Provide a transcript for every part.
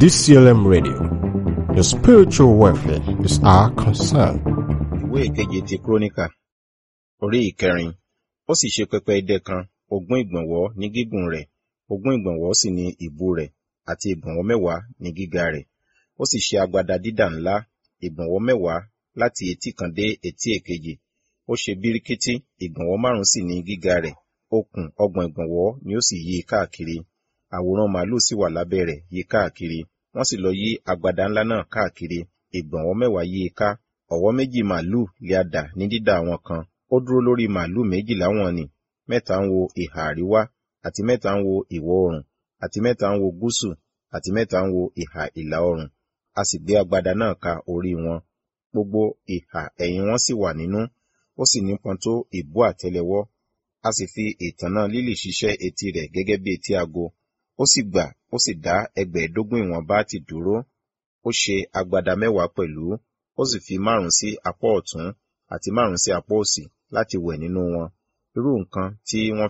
DCLM Radio. Your spiritual welfare is our concern. Ìwé ìkeje ti Kíróníkà, orí ìkẹrin. Ó sì ṣe pẹpẹ idẹ kan, 20 ìgbọ̀nwọ́ ní gígùn rẹ̀, 20 ìgbọ̀nwọ́ sì ní ìbú rẹ̀, àti ìgbọ̀nwọ́ 10 ní gíga rẹ̀. Ó sì ṣe agbada dídà ńlá, ìgbọ̀nwọ́ 10 láti etí kan dé etí èkejì. Ó ṣe bíríkítí, ìgbọ̀nwọ́ 5 sì ní gíga rẹ̀. Okùn 30 ìgbọ̀nwọ́ ni ó sì yí káàkiri. Àwòrán màálù sì wà lábẹ́ rẹ̀ yí káàkiri. Wọ́n sì lọ yí agbada ńlá náà káàkiri. Ìgbọ̀nwọ́ 10 yí i ká. Ọ̀wọ́ 2 màálù lé a dà ní dídà wọn kan. Ó dúró lórí màálù 12 wọn nì. 3 ń wo ìhà àríwá, àti 3 ń wo ìwọ̀ oòrùn, àti 3 ń wo gúúsù, àti 3 ń wo ìhà ìlà oòrùn. A sì gbé agbada náà ka orí wọn. Gbogbo ìhà ẹ̀yìn wọn sì wà nínú. Ó sì nípọn tó ìbú àtẹ́lẹwọ́. A sì fi ìtànná lílì ṣiṣẹ́ etí rẹ̀ gẹ́gẹ́ bí etí ago. Ó sì gbà, ó sì dá 15 ìwọ̀n báátì dúró. Ó ṣe agbada 10 pẹ̀lú. Ó sì fi 5 sí apá ọ̀tún, àti 5 sí apá òsì, láti wẹ̀ nínú wọn. Irú nǹkan tí wọ́n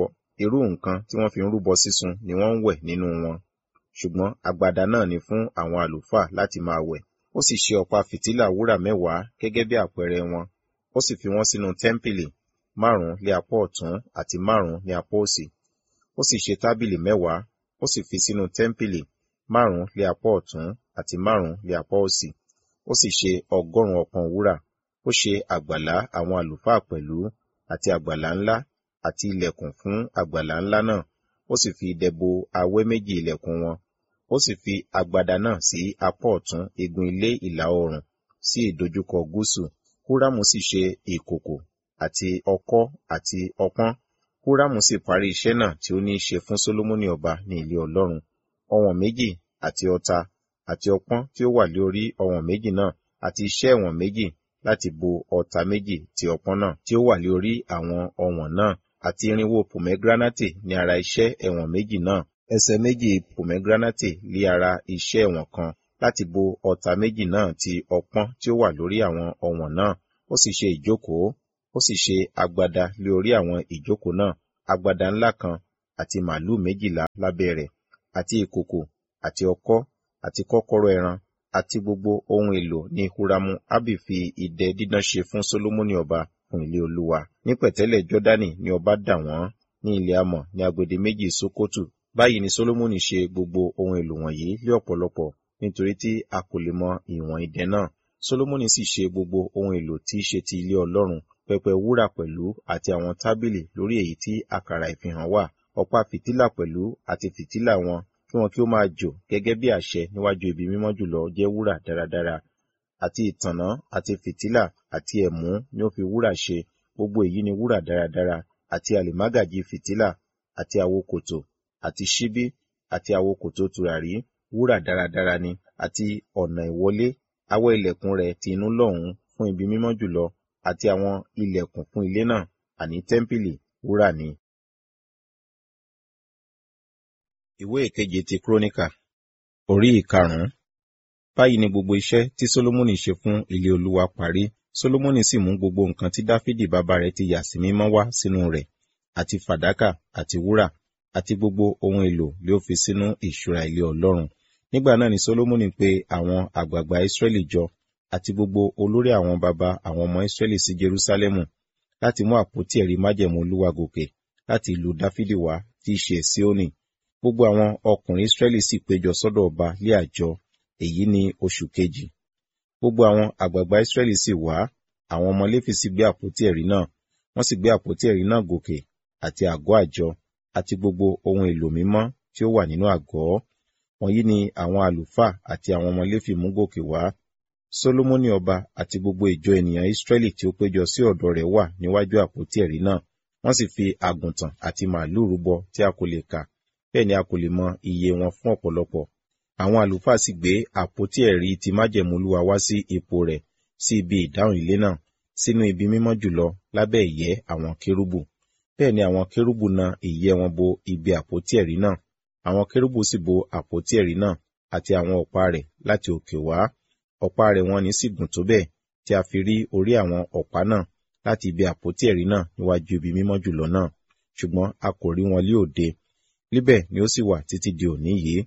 fi ń rúbọ sísun ni wọ́n ń wẹ̀ nínú wọn. Ṣùgbọ́n agbada náà ni fún àwọn àlùfáà láti máa wẹ̀. Ó sì ṣe ọ̀pá fìtílà wúrà 10 gẹ́gẹ́ bí àpẹẹrẹ wọn. Ó sì fi wọ́n sínú tẹ́ḿpìlì, 5 lé apá ọ̀tún àti 5 ní apá òsì. Ó sì ṣe tábìlì 10, ó sì fi sínú tẹ́ḿpìlì, 5 lé apá ọ̀tún àti 5 lé apá òsì. Ó sì ṣe 100 ọpọ́n wúrà. Ó ṣe àgbàlá àwọn àlùfáà pẹ̀lú, àti àgbàlá ńlá, àti ìlẹ̀kùn fún àgbàlá ńlá náà. Ó sì fi idẹ bo awẹ́ 2 ìlẹ̀kùn wọn. Ó sì fi agbada náà sí apá ọ̀tún igun ilé ìlà oòrùn, sí ìdojúkọ gúúsù. Húrámù sì ṣe ìkòkò, àti ọkọ́, àti ọpọ́n. Húrámù sì parí iṣẹ́ náà tí ó ní í ṣe fún Sólómọ́nì ọba ní ilé Ọlọ́run. Ọ̀wọ̀n 2, àti ọta, àti ọpọ́n tí ó wà lórí ọ̀wọ̀n 2 náà, àti iṣẹ́ ẹ̀wọ̀n 2 láti bo ọta 2 ti ọpọ́n náà tí ó wà lórí àwọn ọ̀wọ̀n náà, àti irinwó pòmẹ́gíránátì ní ara iṣẹ́ ẹ̀wọ̀n 2 náà. Ẹsẹ̀ 2 pòmẹ́gíránátì lé ara iṣẹ́ ẹ̀wọ̀n kan, láti bo ọta 2 náà ti ọpọ́n tí ó wà lórí àwọn ọ̀wọ̀n náà. Ó sì ṣe ìjókòó. Ó sì ṣe agbada lé orí àwọn ìjókòó náà, agbada ńlá kan, àti màálù 12 lábẹ́ rẹ̀, àti ìkòkò, àti ọkọ́, àti kọ́kọ́rọ́ ẹran, àti gbogbo ohun èlò ní Húrámù-Ábì fi idẹ dídán ṣe fún Sólómọ́nì ọba fún ilé Olúwa. Ní pẹ̀tẹ́lẹ̀ Jọ́dánì ni ọba dà wọ́n, ní ilẹ̀ amọ̀ ní agbede 2 Sókótù. Báyìí ni Sólómọ́nì ṣe gbogbo ohun èlò wọ̀nyí lé ọ̀pọ̀lọpọ̀, nítorí tí a kò lè mọ ìwọ̀n idẹ náà. Sólómọ́nì sì ṣe gbogbo ohun èlò tí í ṣe ti ilé Ọlọ́run, pẹpẹ wúrà pẹ̀lú, àti àwọn tábìlì lórí èyí tí àkàrà ìfihàn wà, ọ̀pá fìtílà pẹ̀lú, àti fìtílà wọn, kí wọn kí ó máa jò gẹ́gẹ́ bí àṣẹ níwájú ibi mímọ́ jùlọ jẹ́ wúrà dáradára. Àti ìtànná, àti fìtílà, àti ẹ̀mú ni ó fi wúrà ṣe, gbogbo èyí ni wúrà dáradára. Àti àlìmágàjí fìtílà, àti àwokòtò, àti ṣíbí, àti àwokòtò tùràrí, wúrà dáradára ni. Àti ọ̀nà ìwọlé, awẹ́ ilẹ̀kùn rẹ̀ ti inú lọ́hùn fún ibi mímọ́ jùlọ, àti àwọn ilẹ̀kùn fún ilé náà, àní tẹ́ḿpìlì, wúrà ni. Ìwé ìkeje ti Kíróníkà, orí ìkarùn-ún. Báyìí ni gbogbo iṣẹ́ tí Sólómọ́nì ṣe fún ilé Olúwa parí. Sólómọ́nì sì mú gbogbo nǹkan tí Dáfídì bàbá rẹ̀ ti yà sí mímọ́ wá sínú rẹ̀, àti fàdákà, àti wúrà, àti gbogbo ohun èlò lé ó fi sínú ìṣúra ilé Ọlọ́run. Nígbà náà ni Sólómọ́nì pe àwọn àgbààgbà Ísírẹ́lì jọ, àti gbogbo olórí àwọn baba àwọn ọmọ Ísírẹ́lì sí Jerúsálẹ́mù, láti mú àpótí ẹ̀rí májẹ̀mú Olúwa gòkè láti ìlú Dáfídì wá, tí í ṣe Síónì. Gbogbo àwọn ọkùnrin Ísírẹ́lì sì péjọ sọ́dọ̀ ọba lé àjọ. Èyí ni oṣù kejì. Gbogbo àwọn àgbààgbà Ísírẹ́lì sì wá, àwọn ọmọ Léfì sì gbé àpótí ẹ̀rí náà. Wọ́n sì gbé àpótí ẹ̀rí náà gòkè, àti àgọ́ àjọ, àti gbogbo ohun èlò mímọ́ tí ó wà nínú àgọ́. Wọ̀nyí ni àwọn àlùfáà àti àwọn ọmọ Léfì mú gòkè wá. Sólómọ́nì ọba àti gbogbo ìjọ ènìyàn Ísírẹ́lì tí ó péjọ sí ọ̀dọ̀ rẹ̀ wà níwájú àpótí ẹ̀rí náà. Wọ́n sì fi àgùntàn àti màálù rúbọ tí a kò lè kà, bẹ́ẹ̀ ni a kò lè mọ iye wọn fún ọ̀pọ̀lọpọ̀. Àwọn àlùfáà sì gbé àpótí ẹ̀rí ti májẹ̀mú Olúwa wá sí ipò rẹ̀ sí ibi ìdáhùn ilé náà, sínú ibi mímọ́ jùlọ lábẹ́ ìyẹ́ àwọn kérúbù. Bẹ́ẹ̀ ni àwọn kérúbù na ìyẹ́ wọn bo ibi àpótí ẹ̀rí náà. Àwọn kérúbù sì bo àpótí ẹ̀rí náà àti àwọn ọ̀pá rẹ̀ láti òkè wá. Ọ̀pá rẹ̀ wọn ní sì gùn tó bẹ́ẹ̀ tí a fi rí orí àwọn ọ̀pá náà láti ibi àpótí ẹ̀rí náà níwájú ibi mímọ́ jùlọ náà, ṣùgbọ́n a kò rí wọn lí òde. Níbẹ̀ ni ó sì wà títí di òní yìí.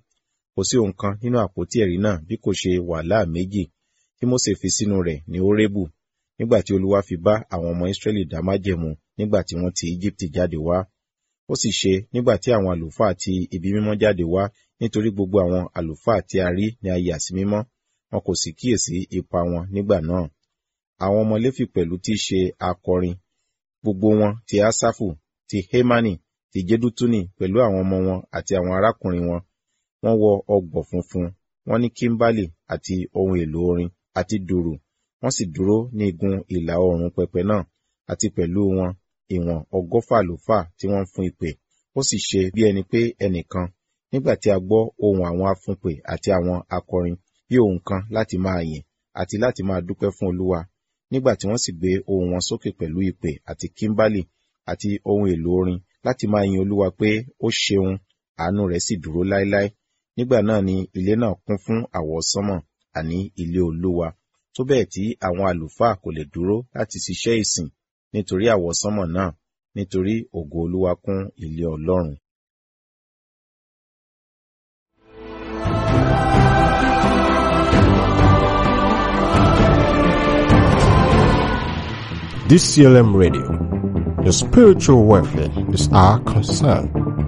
kò sí ohun kan nínú àpótí ẹ̀rí náà bí kò ṣe wàláà méjì tí Mósè fi sínú rẹ̀ ní Hórébù nígbà tí Olúwa fi bá àwọn ọmọ Ísírẹ́lì dá májẹ̀mú nígbà tí wọ́n ti Íjíbítì jáde wá. Ó sì ṣe nígbà tí àwọn àlùfáà ti ibi mímọ́ jáde wá, nítorí gbogbo àwọn àlùfáà tí a rí ní a yà sí mímọ́, wọn kò sì kíyèsí ipa wọn nígbà náà. Àwọn ọmọ Léfì pẹ̀lú tí í ṣe akọrin, gbogbo wọn ti Ásáfù, ti Hémánì, ti Jedutuni pẹ̀lú àwọn ọmọ wọn àti àwọn arákùnrin wọn. Wọ́n wọ ọ̀gbọ̀ funfun, wọ́n ní kímbálì àti ohun èlò orin àti dùrù. Wọ́n sì dúró ní igun ìlà oòrùn pẹpẹ náà, àti pẹ̀lú wọn ìwọ̀n 100 àlùfáà tí wọ́n ń fún ìpè. Ó sì ṣe bí ẹni pé ẹnìkan, nígbà tí a gbọ́ ohùn àwọn afúnpè àti àwọn akọrin, bí ohùn kan láti máa yìn àti láti máa dúpẹ́ fún Olúwa. Nígbà tí wọ́n sì gbé ohùn wọn sókè pẹ̀lú ìpè àti kímbálì àti ohun èlò orin láti máa yin Olúwa pé ó ṣeun, àánú rẹ̀ sì dúró láéláé. Nígbà náà ni ilé náà kún fún àwọsánmọ̀, àní ilé Olúwa, tó bẹ́ẹ̀ tí àwọn àlùfáà kò lè dúró láti ṣiṣẹ́ ìsìn nítorí àwọsánmọ̀ náà, nítorí ògo Olúwa kún ilé Ọlọ́run. DCLM Radio. Your spiritual welfare is our concern.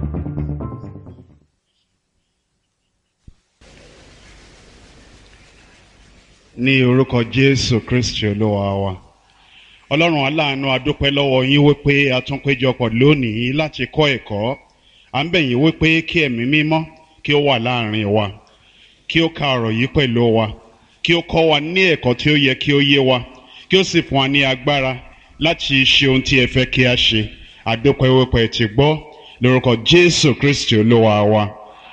Ní orúkọ Jésù Kristi Olúwa wa. Ọlọ́run aláàánú, a dúpẹ́ lọ́wọ́ yín wípé a tún péjọpọ̀ lónìí láti kọ́ ẹ̀kọ́. À ń bẹ̀ yín wípé kí ẹ̀mí mímọ́ kí ó wà láàrin wa, kí ó ka ọ̀rọ̀ yìí pẹ̀lú wa, kí ó kọ́ wa ní ẹ̀kọ́ tí ó yẹ kí ó yé wa, kí ó sì fún wa ní agbára láti ṣe ohun tí ẹ fẹ́ kí a ṣe. A dúpẹ́ wípé ẹ ti gbọ́ lórúkọ Jésù Kristi Olúwa wa.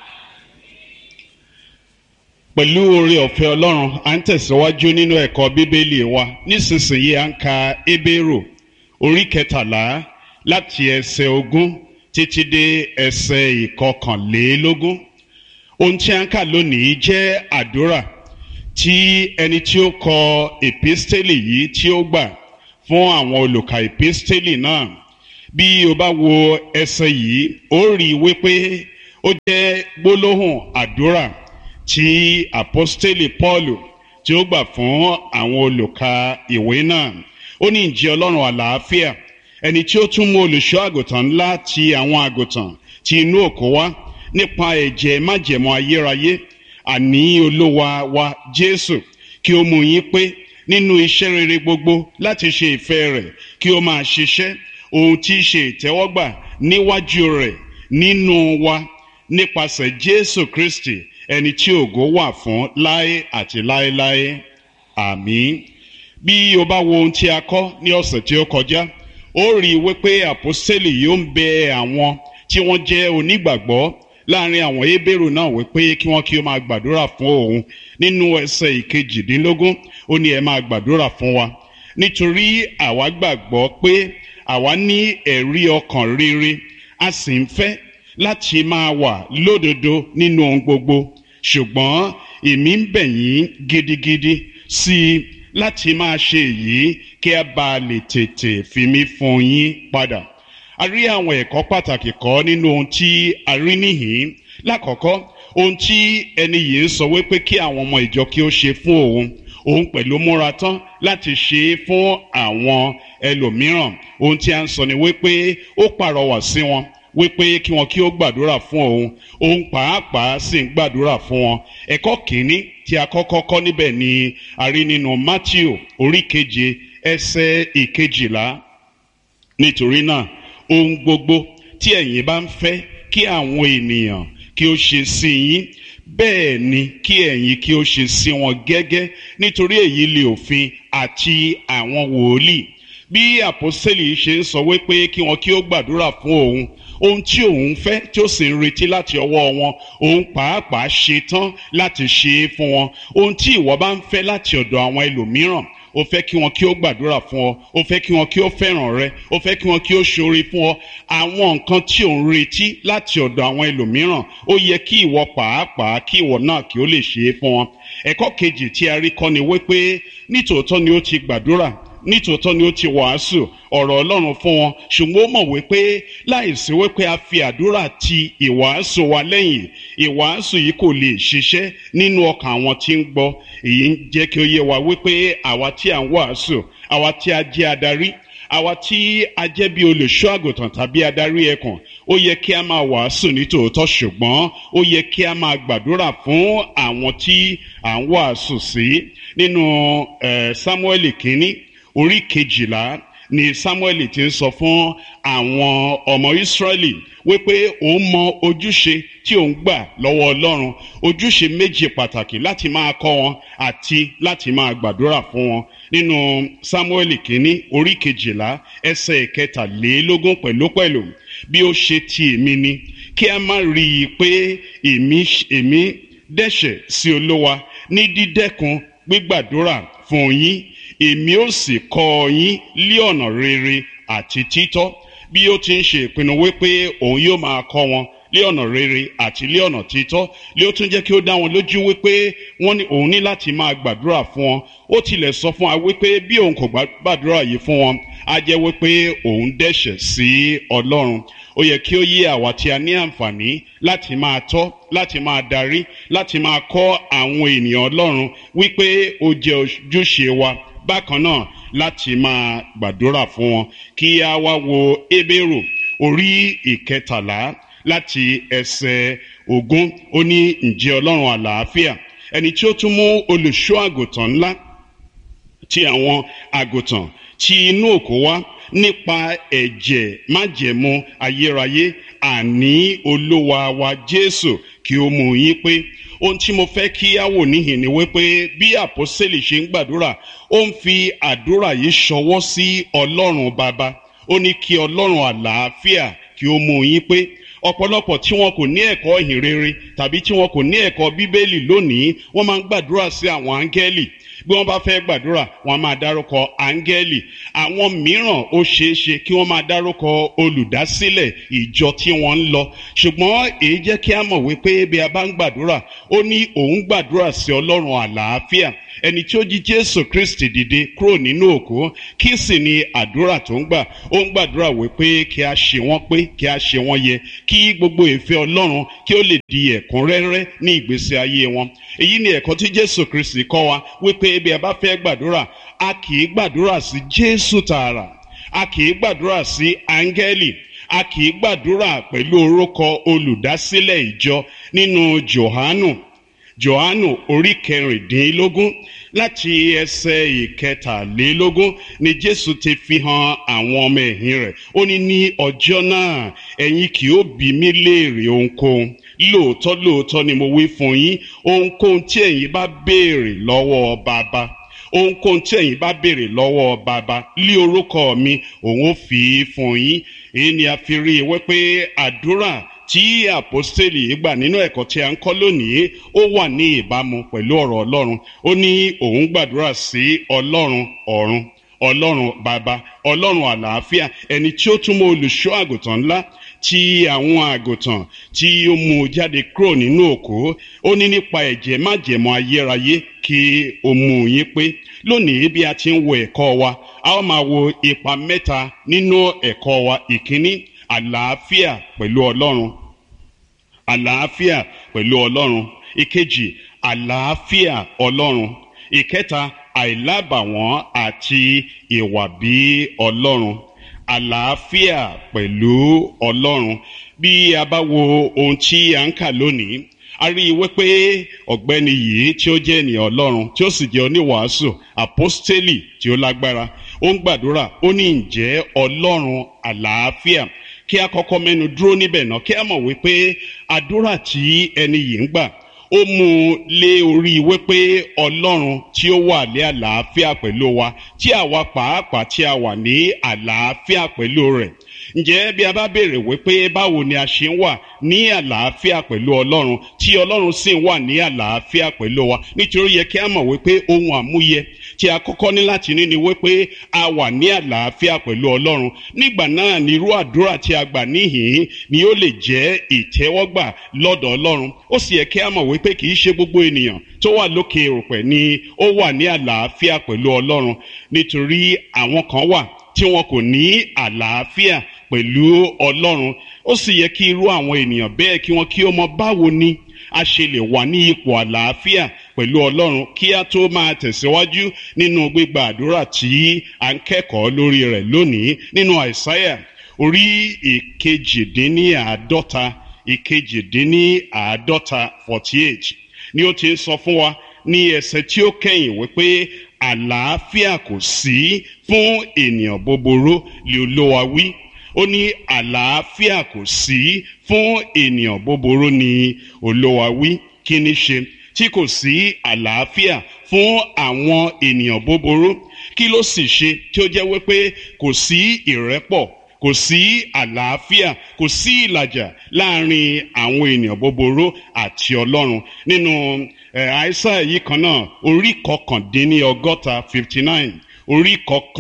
Pẹ̀lú oore ọ̀fẹ́ Ọlọ́run, à ń tẹ̀síwájú nínú ẹ̀kọ́ Bíbélì wa. Nísinsìnyí à ń ka Hébérù orí 13 láti ẹsẹ̀ 20 títí dé ẹsẹ̀ 21. Ohun tí à ń kà lónìí jẹ́ àdúrà tí ẹni tí ó kọ èpístélì yìí tí ó gbà fún àwọn olùkà èpístélì náà. Bí o bá wo ẹsẹ̀ yìí, ó rí wípé ó jẹ́ gbólóhùn àdúrà tí àpọ́stélì Pọ́ọ̀lù tí ó gbà fún àwọn olùkà ìwé náà. Ó ní, ǹjẹ́ Ọlọ́run àlàáfíà, ẹni tí ó tún mú olùṣọ́ àgùntàn ńlá ti àwọn àgùntàn ti inú òkú wá nípa ẹ̀jẹ̀ májẹ̀mú ayérayé, àní Olúwa wa Jésù, kí ó mú yín pé nínú iṣẹ́ rere gbogbo láti ṣe ìfẹ́ rẹ̀, kí ó máa ṣiṣẹ́ ohun tí í ṣe ìtẹ́wọ́gbà níwájú rẹ̀ nínú wa nípasẹ̀ Jésù Kristi, ẹni tí ògo wà fún láé àti láéláé. Àmín. Bí o bá wo ohun tí a kọ́ ní ọ̀sẹ̀ tí ó kọjá, ó rí wípé àpọ́stélì yóò ń bẹ àwọn tí wọ́n jẹ́ onígbàgbọ́ láàrin àwọn Hébérù náà wípé kí wọ́n kí ó máa gbàdúrà fún òun. Nínú ẹsẹ̀ 18, ó ní, ẹ máa gbàdúrà fún wa, nítorí àwa gbàgbọ́ pé àwa ní ẹ̀rí ọkàn rere, a sì ń fẹ́ láti máa wà lódodo nínú ohun gbogbo. Ṣùgbọ́n èmi ń bẹ̀ yín gidigidi sí i láti máa ṣe èyí kí a bá lè tètè fi mí fún yín padà. A rí àwọn ẹ̀kọ́ pàtàkì kọ́ nínú ohun tí a rí níhìn-ín. Lákọ̀ọ́kọ́, ohun tí ẹni yìí ń sọ wípé kí àwọn ọmọ ìjọ kí ó ṣe fún òun pẹ̀lú múra tán láti ṣe é fún àwọn ẹlòmíràn. Ohun tí a ń sọ ni wípé ó pàrọwà sí wọn wípé kí wọn kí ó gbàdúrà fún òun pàápàá sì ń gbàdúrà fún wọn. Ẹ̀kọ́ kìíní tí a kọ́kọ́ kọ́ níbẹ̀ ni a rí nínú Mátíù orí 7 ẹsẹ̀ 12. Nítorí náà, ohun gbogbo tí ẹ̀yin bá ń fẹ́ kí àwọn ènìyàn kí ó ṣe sí yín, bẹ́ẹ̀ ni kí ẹ̀yin kí ó ṣe sí wọn gẹ́gẹ́, nítorí èyí lé òfin àti àwọn wòlíì. Bí àpọ́stélì ṣe ń sọ wípé kí wọn kí ó gbàdúrà fún ohun tí òun fẹ́ tí ó sì ń retí láti ọwọ́ wọn, òun pàápàá ṣe tán láti ṣe é fún wọn. Ohun tí ìwọ bá ń fẹ́ láti ọ̀dọ̀ àwọn ẹlòmíràn, ó fẹ́ kí wọn kí ó gbàdúrà fún ọ, ó fẹ́ kí wọn kí ó fẹ́ràn rẹ, ó fẹ́ kí wọn kí ó ṣoore fún ọ. Àwọn nǹkan tí ò ń retí láti ọ̀dọ̀ àwọn ẹlòmíràn, ó yẹ kí ìwọ pàápàá kí ìwọ náà kí ó lè ṣe é fún wọn. Ẹ̀kọ́ kejì tí a rí kọ́ ni wípé nítòótọ́ ni ó ti gbàdúrà nítòótọ́ ni ó ti wàásù ọ̀rọ̀ Ọlọ́run fún wọn, ṣùgbọ́n ó mọ̀ wípé láìsí wípé a fi àdúrà ti ìwàásù wa lẹ́yìn, ìwàásù yìí kò lè ṣiṣẹ́ nínú ọkàn àwọn tí ń gbọ́. Èyí ń jẹ́ kí ó yé wa wípé àwa tí à ń wàásù, àwa tí a jẹ́ adarí, àwa tí a jẹ́ bí olùṣọ́ àgùntàn tàbí adarí ẹkùn, ó yẹ kí a máa wàásù ní tòótọ́, ṣùgbọ́n ó yẹ kí a máa gbàdúrà fún àwọn tí à ń wàásù sí. Nínú Sámúẹ́lì kínní orí 12 ni Sámúẹ́lì ti ń sọ fún àwọn ọmọ Ísírẹ́lì wípé òun mọ ojúṣe tí òun gbà lọ́wọ́ Ọlọ́run, ojúṣe méjì pàtàkì láti máa kọ́ wọn àti láti máa gbàdúrà fún wọn. Nínú Sámúẹ́lì kínní orí 12 ẹsẹ̀ 23 pẹ̀lúpẹ̀lú, bí ó ṣe ti èmi ni, kí a má rí i pé èmi dẹ́ṣẹ̀ sí Olúwa ní dídẹ́kun gbígbàdúrà fún yín, èmi ó sì kọ́ yín lí ọ̀nà rere àti títọ́. Bí ó ti ń ṣe ìpinnu wípé òun yóò máa kọ́ wọn lé ọ̀nà rere àti lé ọ̀nà títọ́, lé ó tún jẹ́ kí ó dá wọn lójú wípé òun ní láti máa gbàdúrà fún wọn. Ó tilẹ̀ sọ fún wa wípé bí òun kò gbàdúrà yìí fún wọn, á jẹ́ wípé òun dẹ́ṣẹ̀ sí Ọlọ́run. Ó yẹ kí ó yé àwa tí a ní àǹfààní láti máa tọ́, láti máa darí, láti máa kọ́ àwọn ènìyàn Ọlọ́run wípé ó jẹ́ ojúṣe wa bákan náà láti máa gbàdúrà fún wọn. Kí a wá wo Hébérù orí 13 láti ẹsẹ̀ 20, ó ní ǹjẹ́ Ọlọ́run àlàáfíà, ẹni tí ó tún mú olùṣọ́ àgùntàn ńlá ti àwọn àgùntàn tí inú òkú wá nípa ẹ̀jẹ̀ májẹ̀mú ayérayé, àní Olúwa wa Jésù, kí ó mú yín pé. Ohun tí mo fẹ́ kí á wò níhìn ni wípé bí àpọ́sítélì ṣe ń gbàdúrà, ó ń fi àdúrà yìí ṣọwọ́ sí Ọlọ́run Baba. Ó ní kí Ọlọ́run àlàáfíà kí ó mú yín pé. Ọ̀pọ̀lọpọ̀ tí wọn kò ní ẹ̀kọ́ ìhìnrere tàbí tí wọn kò ní ẹ̀kọ́ Bíbélì lónìí, wọ́n máa ń gbàdúrà sí àwọn áńgẹ́lì. Bí wọ́n bá fẹ́ gbàdúrà, wọ́n máa dárúkọ áńgẹ́lì. Àwọn mìíràn ó ṣeéṣe kí wọ́n máa dárúkọ olùdásílẹ̀ ìjọ tí wọ́n ń lọ. Ṣùgbọ́n èyí jẹ́ kí a mọ̀ wípé bí a bá ń gbàdúrà, ó ní òun gbàdúrà sí Ọlọ́run àlàáfíà, ẹni tí ó jí Jésù Kristi dìde kúrò nínú òkú. Kí sì ni àdúrà tó ń gbà? Ó ń gbàdúrà wípé kí a ṣe wọ́n pé, kí a ṣe wọ́n yẹ, kí gbogbo ìfẹ́ Ọlọ́run kí ó lè di ẹ̀kúnrẹ́rẹ́ ní ìgbésí ayé wọn. Èyí ni ẹ̀kọ́ tí Jésù Kristi kọ́ wa wípé bí a bá fẹ́ gbàdúrà, a kì í gbàdúrà sí Jésù tààrà, a kì í gbàdúrà sí áńgẹ́lì, a kì í gbàdúrà pẹ̀lú orúkọ olùdásílẹ̀ ìjọ. Nínú Jòhánù orí 16 láti ẹsẹ̀ 23 ni Jésù ti fi hàn àwọn ọmọ ẹ̀yìn rẹ̀. Ó ní ọjọ́ náà ẹ̀yin kì ó bi mí léèrè ohunkóhun. Lóòótọ́ lóòótọ́ ni mo wí fún yín, ohunkóhun tí ẹ̀yin bá béèrè lọ́wọ́ Baba, ohunkóhun tí ẹ̀yin bá béèrè lọ́wọ́ Baba lí orúkọ mi, òun ó fi fún yín. Èyí ni a fi rí i wípé àdúrà tí àpọ́stélì gbà nínú ẹ̀kọ́ tí a ń kọ́ lónìí, ó wà ní ìbámu pẹ̀lú ọ̀rọ̀ Ọlọ́run. Ó ní òun gbàdúrà sí Ọlọ́run ọ̀run, Ọlọ́run Baba, Ọlọ́run àlàáfíà, ẹni tí ó tún mú olùṣọ́ àgùntàn ńlá tí àwọn àgùntàn tí ó mú jáde kúrò nínú òkú. Ó ní nípa ẹ̀jẹ̀ májẹ̀mú ayérayé kí ó mú yín pé. Lónìí bí a ti ń wo ẹ̀kọ́ wa, a ó máa wo ipa mẹ́ta nínú ẹ̀kọ́ wa. Ìkíní, àlàáfíà pẹ̀lú Ọlọ́run. Àlàáfíà pẹ̀lú Ọlọ́run. Ìkejì, àlàáfíà Ọlọ́run. Ìkẹta, àìlábàwọ́n àti ìwà bí Ọlọ́run. Àlàáfíà pẹ̀lú Ọlọ́run. Bí a bá wo ohun tí a ń kà lónìí, a rí i wípé ọ̀gbẹ́ni yìí tí ó jẹ́ ènìyàn Ọlọ́run, tí ó sì jẹ́ oníwàásù, àpọ́stélì tí ó lágbára, ó ń gbàdúrà. Ó ní ǹjẹ́ Ọlọ́run àlàáfíà. Kí a kọ́kọ́ mẹ́nu dúró níbẹ̀ náà, kí a mọ̀ wípé àdúrà tí ẹni yìí ń gbà, ó mú un lé orí wípé Ọlọ́run tí ó wà ní àlàáfíà pẹ̀lú wa, tí àwa pàápàá tí a wà ní àlàáfíà pẹ̀lú rẹ̀. ǹjẹ́ bí a bá béèrè wípé báwo ni a ṣe ń wà ní àlàáfíà pẹ̀lú Ọlọ́run tí Ọlọ́run sì ń wà ní àlàáfíà pẹ̀lú wa, nítorí yẹ kí a mọ̀ wípé ohun àmúyẹ tí a kọ́kọ́ ní láti ní ni wípé a wà ní àlàáfíà pẹ̀lú Ọlọ́run. Nígbà náà ni irú àdúrà tí a gbà níhìn ni ó lè jẹ́ ìtẹ́wọ́gbà lọ́dọ̀ Ọlọ́run. Ó sì yẹ kí a mọ̀ wípé kì í ṣe gbogbo ènìyàn tó wà lókè erùpẹ̀ ni ó wà ní àlàáfíà pẹ̀lú Ọlọ́run, nítorí àwọn kan wà tí wọn kò ní àlàáfíà pẹ̀lú Ọlọ́run. Ó sì yẹ kí irú àwọn ènìyàn bẹ́ẹ̀ kí wọ́n kí ó mọ báwo ni a ṣe lè wà ní ipò àlàáfíà pẹ̀lú Ọlọ́run kí a tó máa tẹ̀síwájú nínú gbígba àdúrà tí a ń kẹ́kọ̀ọ́ lórí rẹ̀ lónìí nínú Àìsáyà orí ìkejìdínníàádọ́ta 48 ni ó ti ń sọ fún wa ní ẹsẹ̀ tí ó kẹ́yìn wípé àlàáfíà kò sí fún ènìyàn búburú lé Olúwa wí. Ó ní àlàáfíà kò sí fún ènìyàn búburú ní Olúwa wí. Kí ni ṣe tí kò sí àlàáfíà fún àwọn ènìyàn búburú? Kí ló sì ṣe tí ó jẹ́ wípé kò sí ìrẹ́pọ̀, kò sí àlàáfíà, kò sí ìlàjà láàrin àwọn ènìyàn búburú àti Ọlọ́run? Nínú Àìsáyà yìí kan náà orí 59 orí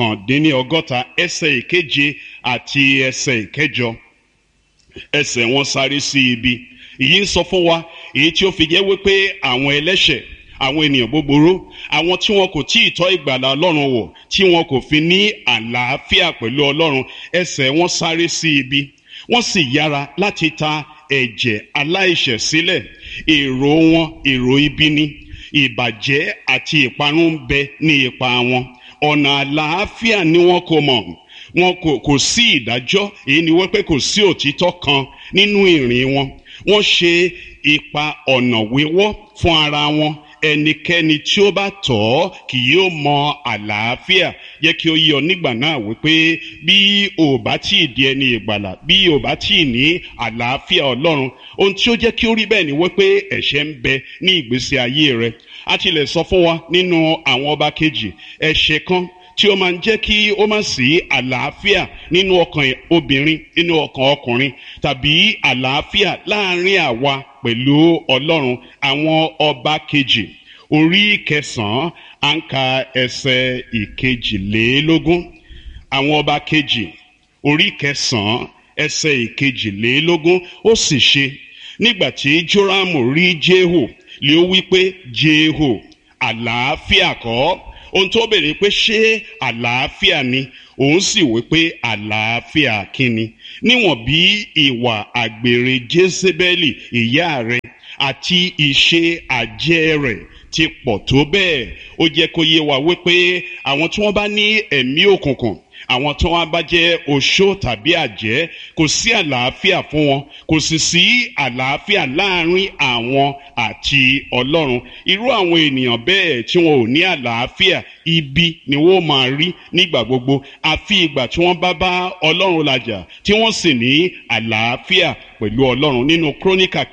59 ẹsẹ̀ ìkeje àti ẹsẹ̀ ìkẹjọ, ẹsẹ̀ wọn sáré sí ibi. Èyí ń sọ fún wa èyí tí ó fi jẹ́ wípé àwọn ẹlẹ́ṣẹ̀, àwọn ènìyàn búburú, àwọn tí wọn kò tí ì tọ́ ìgbàlà Ọlọ́run wò, tí wọn kò fi ní àlàáfíà pẹ̀lú Ọlọ́run, ẹsẹ̀ wọn sáré sí ibi, wọ́n sì yára láti ta ẹ̀jẹ̀ aláìṣẹ̀ sílẹ̀. Èrò wọn èrò ibi ni, ìbàjẹ́ àti ìparun ń bẹ ní ipa wọn. Ọ̀nà àlàáfíà ni wọn kò mọ̀, wọn kò sí ìdájọ́, èyí ni wípé kò sí òtítọ́ kan nínú ìrìn wọn. Wọ́n ṣe ipa ọ̀nà wíwọ́ fún ara wọn. Ẹnikẹ́ni tí ó bá tọ̀ ọ́ kì yóò mọ àlàáfíà. Yẹ kí ó yé ọ nígbà náà wípé bí o bá tí ì di ẹni ìgbàlà, bí o bá tí ì ní àlàáfíà Ọlọ́run, ohun tí ó jẹ́ kí ó rí bẹ́ẹ̀ ni wípé ẹ̀ṣẹ̀ ń bẹ ní ìgbésí ayé rẹ. A ti lè sọ fún wa nínú àwọn ọba kejì ẹ̀ṣẹ̀ kan tí ó máa ń jẹ́ kí ó má sí àlàáfíà nínú ọkàn obìnrin, nínú ọkàn ọkùnrin, tàbí àlàáfíà láàrin àwa pẹ̀lú Ọlọ́run. Àwọn ọba kejì orí 9 à ń ka ẹsẹ̀ 22. Àwọn ọba kejì orí 9 ẹsẹ̀ 22. Ó sì ṣe nígbà tí Jórámù rí Jéhù lé ó wí pé, Jéhù, àlàáfíà kọ́? Ohun tó bèèrè pé ṣé àlàáfíà ni? Òun sì wí pé àlàáfíà kíni? Níwọ̀n bí ìwà àgbèrè Jésébélì ìyá rẹ̀ àti ìṣe àjẹ́ rẹ̀ ti pọ̀ tó bẹ́ẹ̀, ó jẹ́ kó yé wa wípé àwọn tí wọ́n bá ní ẹ̀mí òkùnkùn, àwọn tí wọ́n bá jẹ́ oṣó tàbí àjẹ́, kò sí àlàáfíà fún wọn, kò sì sí àlàáfíà láàrin àwọn àti Ọlọ́run. Irú àwọn ènìyàn bẹ́ẹ̀ tí wọn ò ní àlàáfíà, ibi ni wọ́n máa rí nígbà gbogbo, àfi ìgbà tí wọ́n bá bá Ọlọ́run làjà tí wọ́n sì ní àlàáfíà pẹ̀lú Ọlọ́run. Nínú Króníkà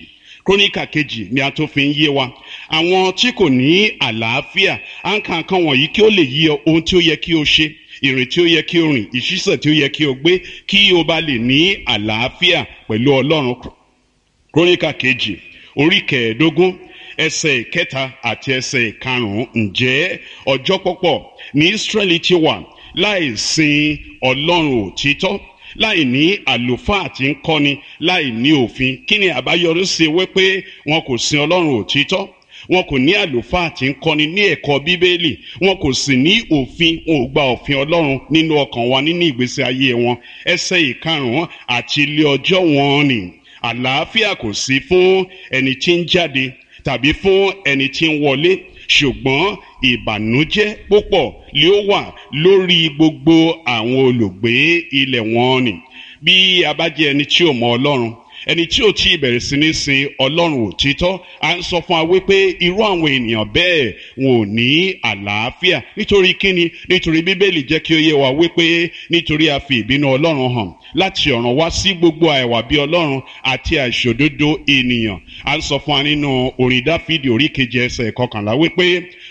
kejì ni a tó fi ń yé wa àwọn tí kò ní àlàáfíà. À ń ka nǹkan wọ̀nyí kí ó lè yé ọ ohun tí ó yẹ kí o ṣe, ìrìn tí ó yẹ kí o rìn, ìṣísẹ̀ tí ó yẹ kí o gbé, kí o bá lè ní àlàáfíà pẹ̀lú Ọlọ́run. Króníkà kejì orí 15 ẹsẹ̀ 3 àti ẹsẹ̀ 5. Ǹjẹ́ ọjọ́ pọ̀pọ̀ ní Ísírẹ́lì ti wà láì sin Ọlọ́run òtítọ́, láì ní àlùfáà tí ń kọ́ni, láì ní òfin? Kí ni àbáyọrí sí wípé wọn kò sin Ọlọ́run òtítọ́? Wọn kò ní àlùfáà tí ń kọ́ni ní ẹ̀kọ́ Bíbélì, wọn kò sì ní òfin, wọn ò gba òfin Ọlọ́run nínú ọkàn wa, nínú ìgbésí ayé wọn. Ẹsẹ̀ 5 àti ilé ọjọ́ wọn ni àlàáfíà kò sí fún ẹni tí ń jáde tàbí fún ẹni tí ń wọlé, ṣùgbọ́n ìbànújẹ́ púpọ̀ lé ó wà lórí gbogbo àwọn olùgbé ilẹ̀ wọn ni. Bí a bá jẹ́ ẹni tí ò mọ Ọlọ́run, ẹni tí ò tí ì bẹ̀rẹ̀ sí ní sin Ọlọ́run òtítọ́, à ń sọ fún wa wípé irú àwọn ènìyàn bẹ́ẹ̀ wọn ò ní àlàáfíà. Nítorí kíni? Nítorí Bíbélì jẹ́ kí ó yé wa wípé nítorí a fi ìbínú Ọlọ́run hàn láti ọ̀run wá sí gbogbo àìwà bí Ọlọ́run àti àìṣòdodo ènìyàn. À ń sọ fún wa nínú orin Dáfídì orí 7 ẹsẹ̀ 11 wípé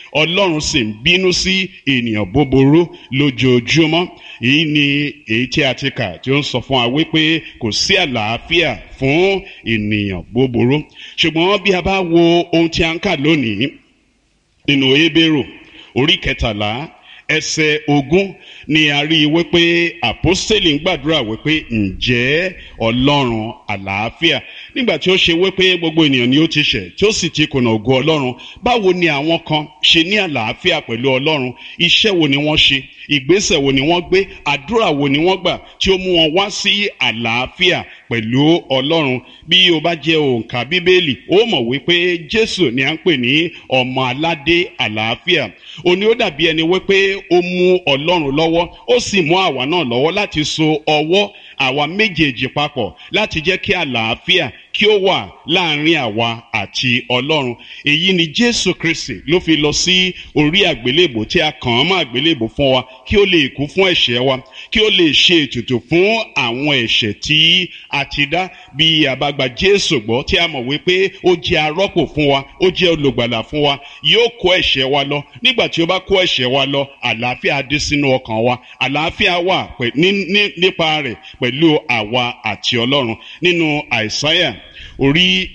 Ọlọ́run sì ń bínú sí ènìyàn búburú lójoojúmọ́. Èyí ni èyí tí a ti kà tí ó ń sọ fún wa wípé kò sí àlàáfíà fún ènìyàn búburú. Ṣùgbọ́n bí a bá wo ohun tí a ń kà lónìí nínú Hébérù orí 13 ẹsẹ̀ 20 ni a rí wípé àpọ́stélì ń gbàdúrà wípé ǹjẹ́ Ọlọ́run àlàáfíà, nígbà tí ó ṣe wípé gbogbo ènìyàn ni ó ti ṣẹ̀ tí ó sì ti kùnà ògo Ọlọ́run, báwo ni àwọn kan ṣe ní àlàáfíà pẹ̀lú Ọlọ́run? Iṣẹ́ wo ni wọ́n ṣe? Ìgbésẹ̀ wo ni wọ́n gbé? Àdúrà wo ni wọ́n gbà tí ó mú wọn wá sí àlàáfíà pẹ̀lú Ọlọ́run? Bí o bá jẹ́ òǹkà Bíbélì, ó mọ̀ wípé Jésù ni à ń pè ní ọmọ aládé àlàáfíà. Ó ní ó dàbí ẹni wípé ó mú Ọlọ́run lọ́wọ́, ó sì mú àwa náà lọ́wọ́ láti so ọwọ́ àwa méjèèjì papọ̀ láti jẹ́ kí àlàáfíà kí ó wà láàrin àwa àti Ọlọ́run. Èyí ni Jésù Kristi ló fi lọ sí orí àgbélébò tí a kàn án mọ́ àgbélébò fún wa, kí ó lè kú fún ẹ̀ṣẹ̀ wa, kí ó lè ṣe ètùtù fún àwọn ẹ̀ṣẹ̀ tí a ti dá. Bí a bá gba Jésù gbọ́ tí a mọ̀ wípé ó jẹ́ arọ́pò fún wa, ó jẹ́ olùgbàlà fún wa, yóò kó ẹ̀ṣẹ̀ wa lọ. Nígbà tí ó bá kó ẹ̀ṣẹ̀ wa lọ, àlàáfíà dé sínú ọkàn wa, àlàáfíà wà nípa rẹ̀ pẹ̀lú àwa àti Ọlọ́run. Nínú Àìsáyà orí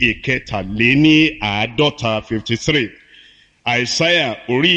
53 53, Àìsáyà orí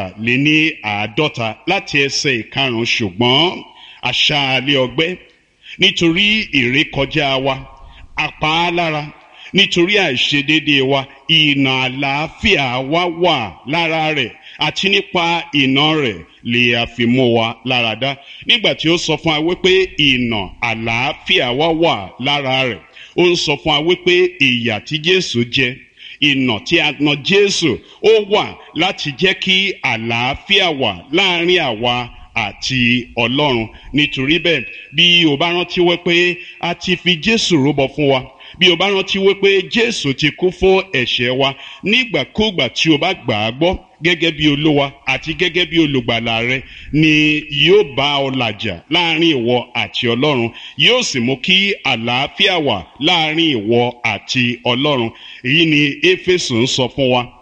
53 láti ẹsẹ̀ 5, ṣùgbọ́n aṣáálé ọgbẹ́ nítorí ìrékọjá wa, apá á lára nítorí àìṣedéédéé wa, ìnà àlàáfíà wa wà lára rẹ̀, àti nípa ìnà rẹ̀ lè a fi mú wa lára dá. Nígbà tí ó sọ fún wa wípé ìnà àlàáfíà wa wà lára rẹ̀, ó ń sọ fún wa wípé ìyà tí Jésù jẹ, ìnà tí a nà Jésù, ó wà láti jẹ́ kí àlàáfíà wà láàrin àwa àti Ọlọ́run. Nítorí bẹ́ẹ̀, bí o bá rántí wípé a ti fi Jésù rúbọ fún wa, bí o bá rántí wípé Jésù ti kú fún ẹ̀ṣẹ̀ wa, nígbàkúgbà tí o bá gbà á gbọ́ gẹ́gẹ́ bí Olúwa àti gẹ́gẹ́ bí olùgbàlà rẹ, ni yóò bá ọ làjà láàrin ìwọ àti Ọlọ́run, yóò sì mú kí àlàáfíà wà láàrin ìwọ àti Ọlọ́run. Èyí ni Éfésù ń sọ fún wa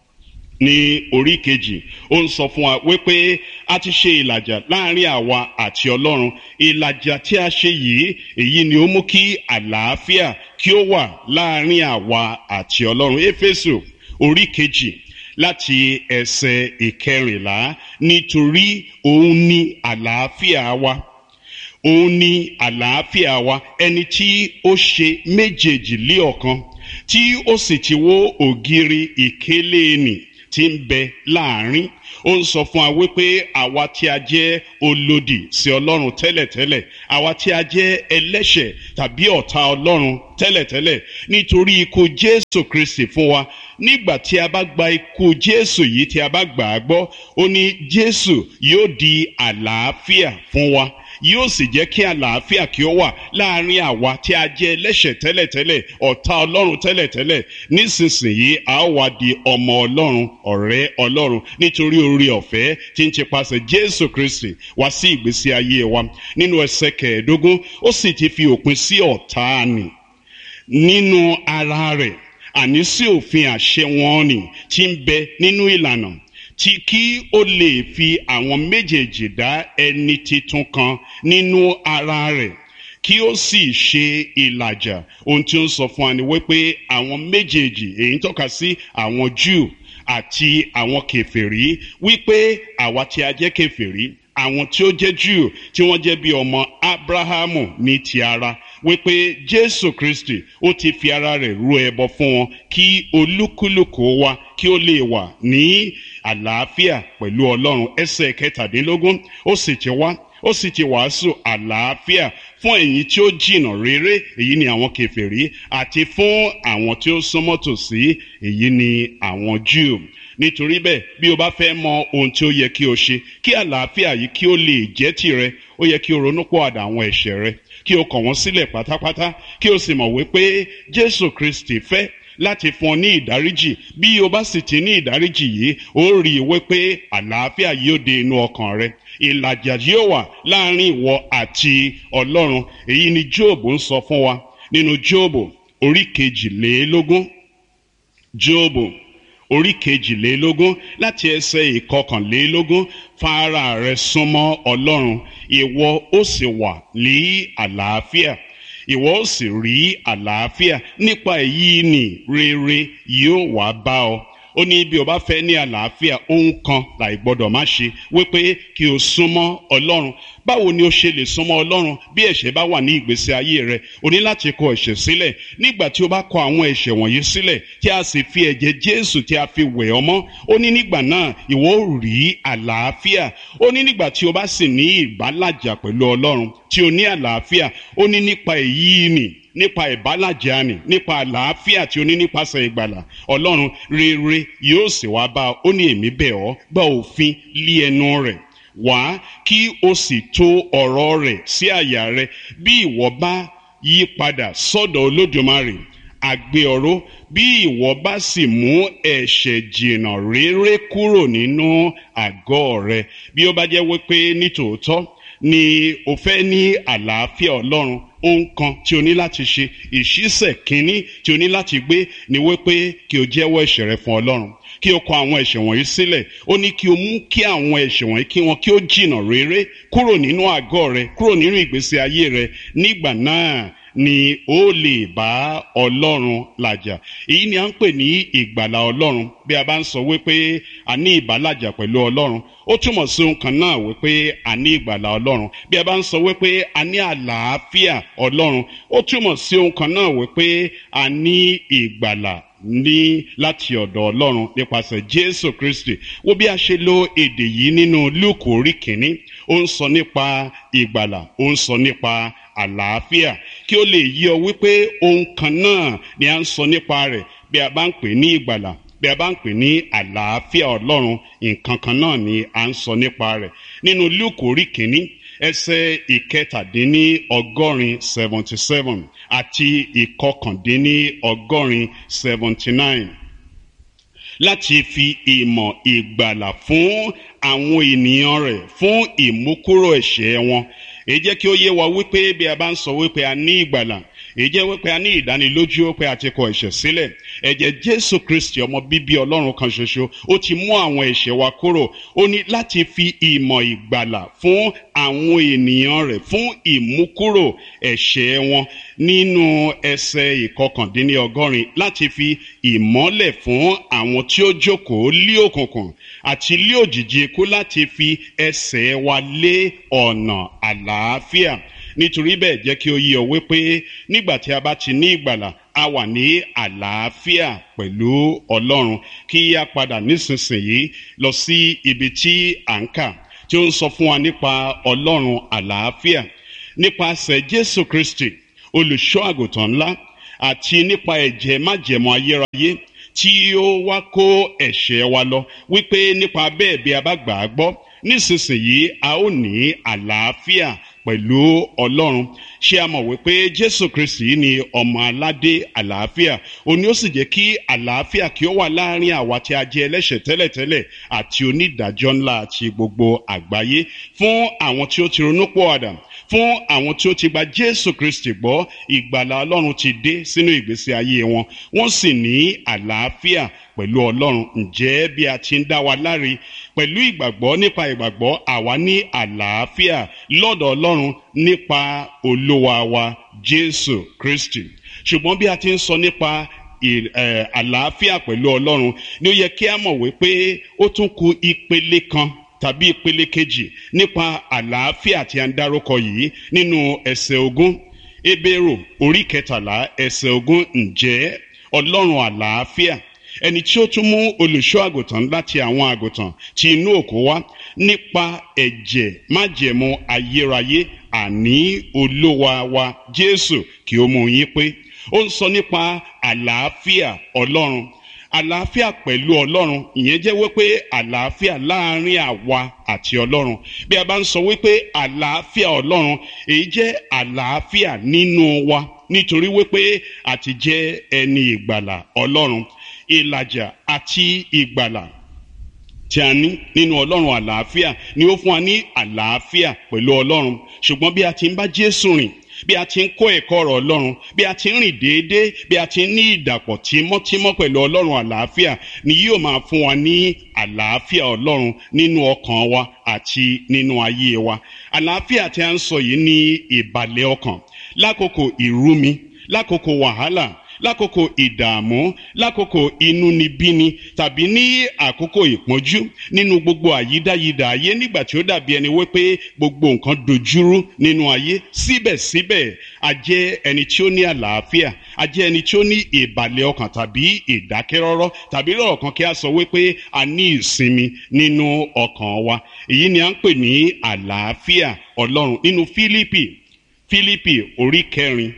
ní orí 2. Ó ń sọ fún wa wípé a ti ṣe ìlàjà láàrin àwa àti Ọlọ́run. Ìlàjà tí a ṣe yìí, èyí ni ó mú kí àlàáfíà kí ó wà láàrin àwa àti Ọlọ́run. Éfésù orí 2 láti ẹsẹ̀ 14, nítorí òun ni àlàáfíà wa, òun ni àlàáfíà wa, ẹni tí ó ṣe méjèèjì lé ọ̀kan, tí ó sì ti wó ògiri ìkélé nì tí ń bẹ láàrin. Ó ń sọ fún wa wípé àwa tí a jẹ́ olòdì sí Ọlọ́run tẹ́lẹ̀tẹ́lẹ̀, àwa tí a jẹ́ ẹlẹ́ṣẹ̀ tàbí ọ̀tá Ọlọ́run tẹ́lẹ̀tẹ́lẹ̀, nítorí ikú Jésù Kristi fún wa. Nígbà tí a bá gba ikú Jésù yìí, tí a bá gbà á gbọ́, ó ní Jésù yóò di àlàáfíà fún wa, yóò sì jẹ́ kí àlàáfíà kí ó wà láàrin àwa tí a jẹ́ ẹlẹ́ṣẹ̀ tẹ́lẹ̀tẹ́lẹ̀, ọ̀tá Ọlọ́run tẹ́lẹ̀tẹ́lẹ̀. Nísinsìnyí a ó wá di ọmọ Ọlọ́run, ọ̀rẹ́ Ọlọ́run, nítorí oore ọ̀fẹ́ tí ń ti pasẹ̀ Jésù Kristi wá sí ìgbésí ayé wa. Nínú ẹsẹ̀ 15, ó sì ti fi òpin sí ọ̀tá nì nínú ara rẹ̀, àní sí òfin àṣẹ wọn nì tí ń bẹ nínú ìlànà, tí kí ó lè fi àwọn méjèèjì dá ẹni titun kan nínú ara rẹ̀, kí ó sì ṣe ìlàjà. Ohun tí ó ń sọ fún wa ni wípé àwọn méjèèjì, èyí ń tọ́ka sí àwọn Júù àti àwọn kèfèrí, wípé àwa tí a jẹ́ kèfèrí, àwọn tí ó jẹ́ Júù tí wọ́n jẹ́ bí ọmọ Ábúráhámù ní ti ara, wípé Jésù Kristi ó ti fi ara rẹ̀ rú ẹbọ fún wọn, kí olúkúlùkù wa kí ó lè wà ní àlàáfíà pẹ̀lú Ọlọ́run. Ẹsẹ̀ 17, ó sì ti wàásù àlàáfíà fún ẹ̀yin tí ó jìnnà réré, èyí ni àwọn kèfèrí, àti fún àwọn tí ó súnmọ́ tòsí, èyí ni àwọn Júù. Nítorí bẹ́ẹ̀, bí o bá fẹ́ mọ ohun tí ó yẹ kí o ṣe kí àlàáfíà yìí kí ó lè jẹ́ tìrẹ, ó yẹ kí o ronúpìwàdà àwọn ẹ̀ṣẹ̀ rẹ, kí o kọ̀ wọ́n sílẹ̀ pátápátá, kí o sì mọ̀ wípé Jésù Kristi fẹ́ láti fún ọ ní ìdáríjì. Bí o bá sì ti ní ìdáríjì yìí, ó rí i wípé àlàáfíà yóò dé inú ọkàn rẹ, ìlàjà yóò wà láàrin ìwọ àti Ọlọ́run. Èyí ni Jóòbù ń sọ fún wa nínú Jóòbù orí 22. Jóòbù orí 22 láti ẹsẹ̀ 21 fara rẹ súnmọ́ Ọlọ́run ìwọ ó sì wà ní àlàáfíà ìwọ ó sì rí àlàáfíà nípa èyí ni rere yóò wá bá ọ. Ó ní bí o bá fẹ́ ní àlàáfíà ohun kan láì gbọ́dọ̀ má ṣe wípé kí o súnmọ́ Ọlọ́run. Báwo ni o ṣe lè súnmọ́ Ọlọ́run bí ẹ̀ṣẹ̀ bá wà ní ìgbésí ayé rẹ? O ní láti kọ ẹ̀ṣẹ̀ sílẹ̀. Nígbà tí o bá kọ àwọn ẹ̀ṣẹ̀ wọ̀nyí sílẹ̀ tí a sì fi ẹ̀jẹ̀ Jésù tí a fi wẹ̀ ọ́ mọ́, ó ní nígbà náà ìwọ ó rí àlàáfíà. Ó ní nígbà tí o bá sì ní ìbálàjà pẹ̀lú Ọlọ́run tí o ní àlàáfíà, ó ní nípa èyí ni nípa ìbálàjà ni nípa àlàáfíà tí o ní nípasẹ̀ ìgbàlà Ọlọ́run rere yóò sì wá bá ọ. Ó ní èmi bẹ̀ ọ́ gba òfin lé ẹnu rẹ̀ wá kí o sì tò ọ̀rọ̀ rẹ̀ sí àyà rẹ. Bí ìwọ bá yí padà sọ́dọ̀ Olódùmarè àgbé ọ̀rọ̀, bí ìwọ bá sì mú ẹ̀ṣẹ̀ jìnnà réré kúrò nínú àgọ́ rẹ. Bí ó bá jẹ́ wípé nítòótọ́ ni o fẹ́ ní àlàáfíà Ọlọ́run, ohun kan tí o ní láti ṣe, ìṣísẹ̀ kínní tí o ní láti gbé ni wípé kí o jẹ́wọ́ ẹ̀ṣẹ̀ rẹ fún Ọlọ́run, kí o kọ àwọn ẹ̀ṣẹ̀ wọ̀nyí sílẹ̀. Ó ní kí o mú kí àwọn ẹ̀ṣẹ̀ wọ̀nyí kí ó jìnnà réré kúrò nínú àgọ́ rẹ, kúrò nínú ìgbésí ayé rẹ. Nígbà náà ni ó lè bá Ọlọ́run làjà. Èyí ni à ń pè ní ìgbàlà Ọlọ́run. Bí a bá ń sọ wípé a ní ìbálàjà pẹ̀lú Ọlọ́run, ó túmọ̀ sí ohun kan náà wípé a ní ìgbàlà Ọlọ́run. Bí a bá ń sọ wípé a ní àlàáfíà Ọlọ́run, ó túmọ̀ sí ohun kan náà wípé a ní ìgbàlà ní láti ọ̀dọ̀ Ọlọ́run nípasẹ̀ Jésù Kristi. Wo bí a ṣe lo èdè yìí nínú Lúùkù orí 1. Ó ń sọ nípa ìgbàlà, ó ń sọ nípa àlàáfíà, kí ó lè yé ọ wípé ohun kan náà ni a ń sọ nípa rẹ̀. Bí a bá ń pè ní ìgbàlà, bí a bá ń pè ní àlàáfíà Ọlọ́run, nǹkan kan náà ni a ń sọ nípa rẹ̀. Nínú Lúùkù orí 1 ẹsẹ̀ 77 àti 79 láti fi ìmọ̀ ìgbàlà fún àwọn ènìyàn rẹ̀ fún ìmúkúrò ẹ̀ṣẹ̀ wọn. Èyí jẹ́ kí ó yé wa wípé bí a bá ń sọ wípé a ní ìgbàlà, èyí jẹ́ wípé a ní ìdánilójú pé a ti kọ ẹ̀ṣẹ̀ sílẹ̀. Ẹ̀jẹ̀ Jésù Kristi ọmọ bíbí Ọlọ́run kan ṣoṣo, ó ti mú àwọn ẹ̀ṣẹ̀ wa kúrò. Ó ní láti fi ìmọ̀ ìgbàlà fún àwọn ènìyàn rẹ̀ fún ìmúkúrò ẹ̀ṣẹ̀ wọn. Nínú ẹsẹ̀ 79 láti fi ìmọ́lẹ̀ fún àwọn tí ó jókòó lé òkùnkùn àti lé òjìji ikú, láti fi ẹsẹ̀ wa lé ọ̀nà àlàáfíà. Nítorí bẹ́ẹ̀ jẹ́ kí ó yé ọ wípé nígbà tí a bá ti ní ìgbàlà, a wà ní àlàáfíà pẹ̀lú Ọlọ́run. Kí a padà nísinsìnyí lọ sí ibi tí à ń kà, tí ó ń sọ fún wa nípa Ọlọ́run àlàáfíà nípasẹ̀ Jésù Kristi olùṣọ́ àgùntàn ńlá, àti nípa ẹ̀jẹ̀ májẹ̀mú ayérayé tí ó wá kó ẹ̀ṣẹ̀ wa lọ, wípé nípa bẹ́ẹ̀ bí a bá gbà á gbọ́, nísinsìnyí a ó ní àlàáfíà pẹ̀lú Ọlọ́run. Ṣé a mọ̀ wípé Jésù Kristi ni ọmọ aládé àlàáfíà? Òun ni ó sì jẹ́ kí àlàáfíà kí ó wà láàrin àwa tí a jẹ́ ẹlẹ́ṣẹ̀ tẹ́lẹ̀tẹ́lẹ̀ àti onídàájọ́ ńlá àti gbogbo àgbáyé, fún àwọn tí ó ti ronúpìwàdà, fún àwọn tí ó ti gba Jésù Kristi gbọ́. Ìgbàlà Ọlọ́run ti dé sínú ìgbésí ayé wọn, wọ́n sì ní àlàáfíà pẹ̀lú Ọlọ́run. Ǹjẹ́ bí a ti ń dá wa láre pẹ̀lú ìgbàgbọ́, nípa ìgbàgbọ́ àwa ní àlàáfíà lọ́dọ̀ Ọlọ́run nípa Olúwa wa Jésù Kristi. Ṣùgbọ́n bí a ti ń sọ nípa àlàáfíà pẹ̀lú Ọlọ́run, ni ó yẹ kí a mọ̀ wípé ó tún kù ìpele kan tàbí ìpele kejì nípa àlàáfíà tí a ń dárúkọ yìí nínú ẹsẹ̀ 20. Hébérù orí 13 ẹsẹ̀ 20. Ǹjẹ́ Ọlọ́run àlàáfíà, ẹni tí ó tún mú olùṣọ́ àgùntàn láti àwọn àgùntàn tí inú òkú wá, nípa ẹ̀jẹ̀ májẹ̀mú ayérayé, àní Olúwa wa Jésù, kí ó mú yín pé. Ó ń sọ nípa àlàáfíà Ọlọ́run, àlàáfíà pẹ̀lú Ọlọ́run. Ìyẹn jẹ́ wípé àlàáfíà láàrin àwa àti Ọlọ́run. Bí a bá ń sọ wípé àlàáfíà Ọlọ́run, èyí jẹ́ àlàáfíà nínú wa, nítorí wípé a ti jẹ́ ẹni ìgbàlà Ọlọ́run. Ìlàjà àti ìgbàlà tí a ní nínú Ọlọ́run àlàáfíà ni ó fún wa ní àlàáfíà pẹ̀lú Ọlọ́run. Ṣùgbọ́n bí a ti ń bá Jésù rìn, bí a ti ń kọ́ ẹ̀kọ́ ọ̀rọ̀ Ọlọ́run, bí a ti ń rìn déédéé, bí a ti ń ní ìdàpọ̀ tímọ́tímọ́ pẹ̀lú Ọlọ́run àlàáfíà, ni yóò máa fún wa ní àlàáfíà Ọlọ́run nínú ọkàn wa àti nínú ayé wa. Àlàáfíà tí a ń sọ yìí ní ìbàlẹ̀ ọkàn lákòókò ìrúmi, lákòókò wàhálà, lákòókò ìdààmú, lákòókò inúnibíni, tàbí ní àkókò ìpọ́njú, nínú gbogbo àyídáyidà ayé, nígbà tí ó dàbí ẹni wípé gbogbo nǹkan dojúrú nínú ayé. Síbẹ̀síbẹ̀ a jẹ́ ẹni tí ó ní àlàáfíà, a jẹ́ ẹni tí ó ní ìbàlẹ̀ ọkàn tàbí ìdákẹ́rọ́rọ́, tàbí lọ́rọ̀ kan kí a sọ wípé a ní ìsinmi nínú ọkàn wa. Èyí ni a ń pè ní àlàáfíà Ọlọ́run nínú Fílípì orí 4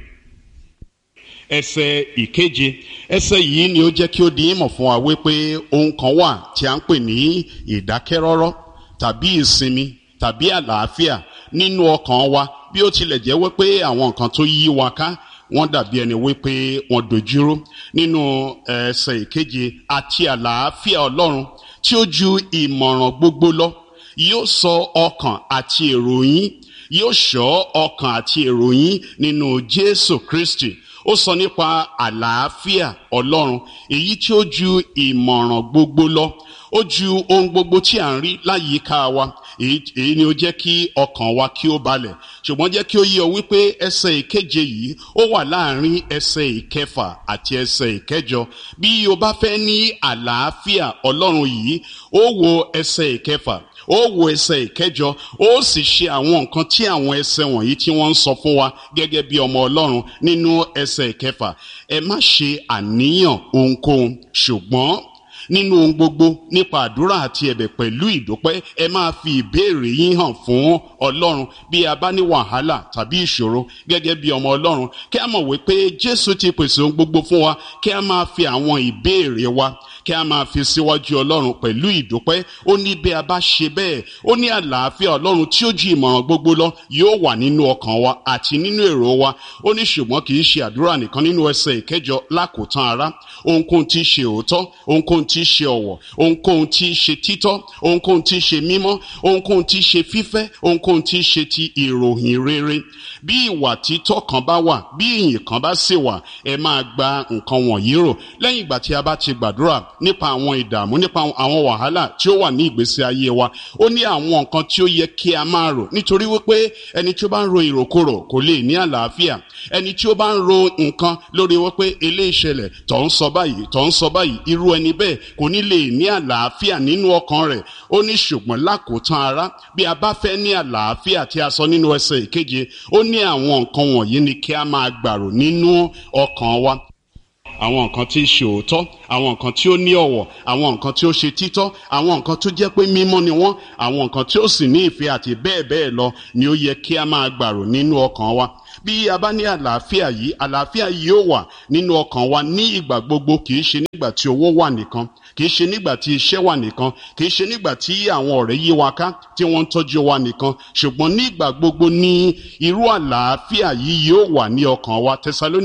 ẹsẹ̀ 7. ẹsẹ̀ yìí ni ó jẹ́ kí ó di ìmọ̀ fún wa wípé ohun kan wà tí a ń pè ní ìdákẹ́rọ́rọ́ tàbí ìsinmi tàbí àlàáfíà nínú ọkàn wa, bí ó tilẹ̀ jẹ́ wípé àwọn nǹkan tó yí wa ká wọ́n dàbí ẹni wípé wọ́n dojúrú. Nínú ẹsẹ̀ 7, àti àlàáfíà Ọlọ́run tí ó ju ìmọ̀ràn gbogbo lọ yóò sọ ọkàn àti èrò yín, yóò ṣọ́ ọkàn àti èrò yín nínú Jésù Kristi. Ó sọ nípa àlàáfíà Ọlọ́run èyí tí ó ju ìmọ̀ràn gbogbo lọ, ó ju ohun gbogbo tí à ń rí láyìíká wa. Èyí ni ó jẹ́ kí ọkàn wa kí ó balẹ̀. Ṣùgbọ́n jẹ́ kí ó yé ọ wípé ẹsẹ̀ 7 yìí ó wà láàrin ẹsẹ̀ 6 àti ẹsẹ̀ 8. Bí o bá fẹ́ ní àlàáfíà Ọlọ́run yìí, ó wo ẹsẹ̀ 6, ó wo ẹsẹ̀ 8, ó sì ṣe àwọn nǹkan tí àwọn ẹsẹ̀ wọ̀nyí tí wọ́n ń sọ fún wa gẹ́gẹ́ bí ọmọ Ọlọ́run nínú ẹsẹ̀ 6. Ẹ má ṣe àníyàn ohunkóhun, ṣùgbọ́n nínú ohun gbogbo nípa àdúrà àti ẹ̀bẹ̀ pẹ̀lú ìdúpẹ́ ẹ máa fi ìbéèrè yín hàn fún Ọlọ́run. Bí a bá ní wàhálà tàbí ìṣòro gẹ́gẹ́ bí ọmọ Ọlọ́run, kí a mọ̀ wípé Jésù ti pèsè ohun gbogbo fún wa, kí a máa fi àwọn ìbéèrè wa kí a máa fi síwájú Ọlọ́run pẹ̀lú ìdúpẹ́. Ó ní bí a bá ṣe bẹ́ẹ̀, ó ní àlàáfíà Ọlọ́run tí ó ju ìmọ̀ràn gbogbo lọ yóò wà nínú ọkàn wa àti nínú èrò wa. Ó ní ṣùgbọ́n kì í ṣe àdúrà nìkan. Nínú ẹsẹ̀ 8 lákòótán ará, ohunkóhun tí í ṣe òótọ́, ohunkóhun tí í ṣe ọ̀wọ̀, ohunkóhun tí í ṣe títọ́, ohunkóhun tí í ṣe mímọ́, ohunkóhun tí í ṣe fífẹ́, ohunkóhun tí í ṣe ti ìròyìn rere, bí ìwà títọ́ kan bá wà, bí ìyìn kan bá sì wà, ẹ máa gba nǹkan wọ̀nyí rò. Lẹ́yìn ìgbà tí a bá ti gbàdúrà nípa àwọn ìdààmú, nípa àwọn wàhálà tí ó wà ní ìgbésí ayé wa, ó ní àwọn nǹkan tí ó yẹ kí a máa rò, nítorí wípé ẹni tí ó bá ń ro ìròkúrò kò lè ní àlàáfíà. Ẹni tí ó bá ń ro nǹkan lórí wípé eléyìí ṣẹlẹ̀, tó ń sọ báyìí, irú ẹni bẹ́ẹ̀ kò ní lè ní àlàáfíà nínú ọkàn rẹ̀. Ó ní ṣùgbọ́n lákòótán ará, bí a bá fẹ́ ní àlàáfíà tí a sọ nínú ẹsẹ̀ 7, ó ní àwọn nǹkan wọ̀nyí ni kí a máa gbàrò nínú ọkàn wa. Àwọn nǹkan tí í ṣe òótọ́, àwọn nǹkan tí ó ní ọ̀wọ̀, àwọn nǹkan tí ó ṣe títọ́, àwọn nǹkan tó jẹ́ pé mímọ́ ni wọ́n, àwọn nǹkan tí ó sì ní ìfẹ́ àti bẹ́ẹ̀ bẹ́ẹ̀ lọ ni ó yẹ kí a máa gbàrò nínú ọkàn wa. Bí a bá ní àlàáfíà yìí ó wà nínú ọkàn wa ní ìgbà gbogbo. Kì í ṣe nígbà tí owó wà nìkan, kì í ṣe nígbà tí iṣẹ́ wà nìkan, kì í ṣe nígbà tí àwọn ọ̀rẹ́ yí wa ká tí wọ́n ń tọ́jú wa nìkan, ṣùgbọ́n nígbà gbogbo ní irú àlàáfíà yìí yóò wà ní ọkàn wa.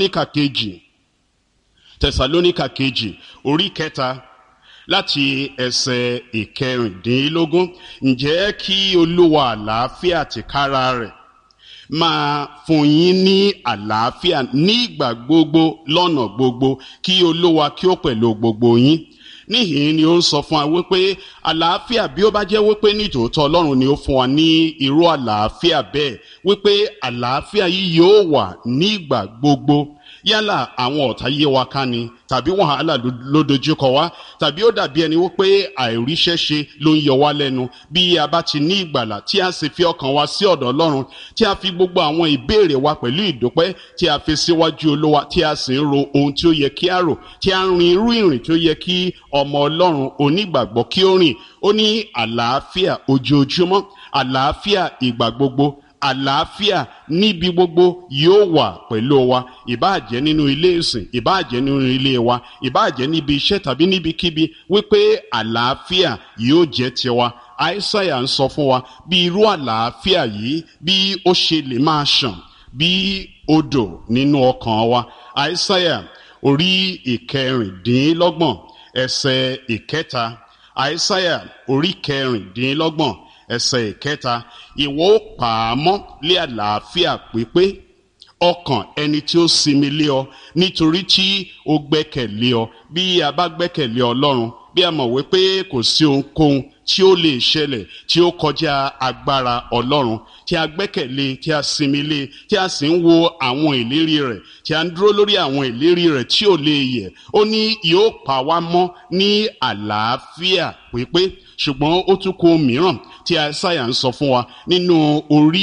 Tẹsalóníkà kejì orí 3 láti ẹsẹ̀ 14. Ǹjẹ́ kí Olúwa àlàáfíà tìkára rẹ̀ máa fún yín ní àlàáfíà nígbà gbogbo lọ́nà gbogbo, kí Olúwa kí ó pẹ̀lú gbogbo yín. Níhìn ni ó ń sọ fún wa wípé àlàáfíà, bí ó bá jẹ́ wípé nítòótọ́ Ọlọ́run ni ó fún wa ní irú àlàáfíà bẹ́ẹ̀, wípé àlàáfíà yìí yóò wà nígbà gbogbo. Yálà àwọn ọ̀tá yé wa ká ni, tàbí wàhálà ló dojúkọ wá, tàbí ó dàbí ẹni wípé àìríṣẹ́ ṣe ló ń yọ wá lẹ́nu. Bí a bá ti ní ìgbàlà tí a sì fi ọkàn wa sí ọ̀dọ̀ Ọlọ́run, tí a fi gbogbo àwọn ìbéèrè wa pẹ̀lú ìdúpẹ́ tí a fi síwájú Olúwa, tí a sì ń ro ohun tí ó yẹ kí a rò, tí a ń rin irú ìrìn tí ó yẹ kí ọmọ Ọlọ́run onígbàgbọ́ kí ó rìn. Ó ní àlàáfíà ojoojúmọ́, àlàáfíà ìgbà gbogbo, àlàáfíà níbi gbogbo yóò wà pẹ̀lú wa. Ìbáà jẹ́ nínú ilé ìsìn, ìbáà jẹ́ nínú ilé wa, ìbáà jẹ́ níbi iṣẹ́ tàbí níbikíbi, wípé àlàáfíà yóò jẹ́ tiwa. Àìsáyà ń sọ fún wa bí irú àlàáfíà yìí bí ó ṣe lè máa ṣàn bí odò nínú ọkàn wa. Àìsáyà orí 26 ẹsẹ̀ 3. Àìsáyà orí 26 ẹsẹ̀ 3. Ìwọ ó pa á mọ́ lé àlàáfíà pípé, ọkàn ẹni tí ó sinmi lé ọ nítorí tí ó gbẹ́kẹ̀lé ọ. Bí a bá gbẹ́kẹ̀lé Ọlọ́run, bí a mọ̀ wípé kò sí ohunkóhun tí ó lè ṣẹlẹ̀ tí ó kọjá agbára Ọlọ́run, tí a gbẹ́kẹ̀lé, tí a sinmi lé, tí a sì ń wo àwọn ìlérí rẹ̀, tí a ń dúró lórí àwọn ìlérí rẹ̀ tí ò lè yẹ̀. Ó ní yóò pa wá mọ́ ní àlàáfíà pípé. Ṣùgbọ́n ó tún kó mìíràn tí Aísáyà ń sọ fún wa nínú orí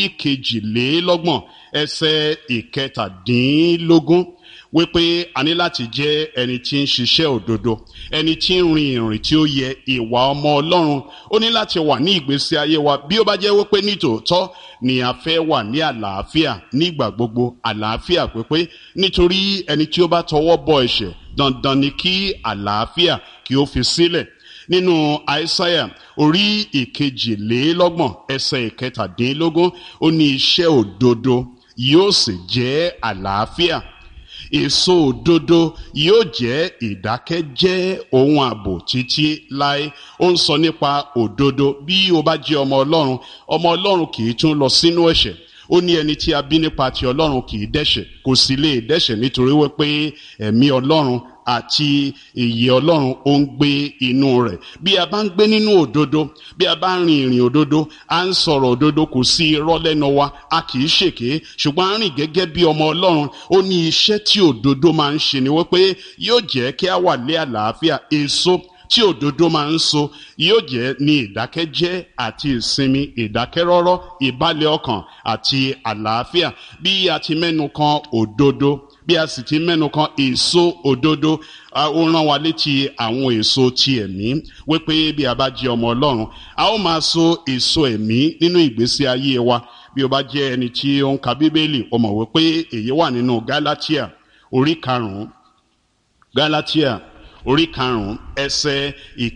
22 ẹsẹ̀ 17 wípé a ní láti jẹ́ ẹni tí ń ṣiṣẹ́ òdodo, ẹni tí ń rin ìrìn tí ó yẹ, ìwà ọmọ Ọlọ́run. Ó ní láti wà ní ìgbésí ayé wa bí ó bá jẹ́ wípé nítòótọ́ ni a fẹ́ wà ní àlàáfíà nígbà gbogbo, àlàáfíà pípé. Nítorí ẹni tí ó bá tọwọ́ bọ ẹ̀ṣẹ̀, dandan ni kí àlàáfíà kí ó fi sílẹ̀. Nínú Aísáyà orí 22 ẹsẹ̀ 17 ó ní iṣẹ́ òdodo yóò sì jẹ́ àlàáfíà, èso òdodo yóò jẹ́ ìdákẹ́jẹ́ ohun ààbò títí láé. Ó ń sọ nípa òdodo. Bí o bá jẹ́ ọmọ Ọlọ́run kì í tún lọ sínú ẹ̀ṣẹ̀. Ó ní ẹni tí a bí nípa ti Ọlọ́run kì í dẹ́ṣẹ̀, kò sì lè dẹ́ṣẹ̀ nítorí wípé ẹ̀mí Ọlọ́run àti ìyè Ọlọ́run ó ń gbé inú rẹ̀. Bí a bá ń gbé nínú òdodo, bí a bá ń rin ìrìn òdodo, a ń sọ̀rọ̀ òdodo, kò sí irọ́ lẹ́nu wa, a kì í ṣèké, ṣùgbọ́n a rìn gẹ́gẹ́ bí ọmọ Ọlọ́run. Ó ní iṣẹ́ tí òdodo máa ń ṣe ni wípé yóò jẹ́ kí a wà ní àlàáfíà. Èso tí òdodo máa ń so yóò jẹ́ ní ìdákẹ́jẹ́ àti ìsinmi, ìdákẹ́rọ́rọ́, ìbálẹ̀ ọkàn àti àlàáfíà. Bí a ti mẹ́nu kan òdodo, bí a sì ti mẹ́nu kan èso òdodo, ó rán wa létí àwọn èso ti ẹ̀mí wípé bí a bá jẹ́ ọmọ Ọlọ́run, a ó máa so èso ẹ̀mí nínú ìgbésí ayé wa. Bí o bá jẹ́ ẹni tí ó ń ka Bíbélì, o mọ̀ wípé èyí wà nínú Gálátíà orí 5, Gálátíà orí 5 ẹsẹ̀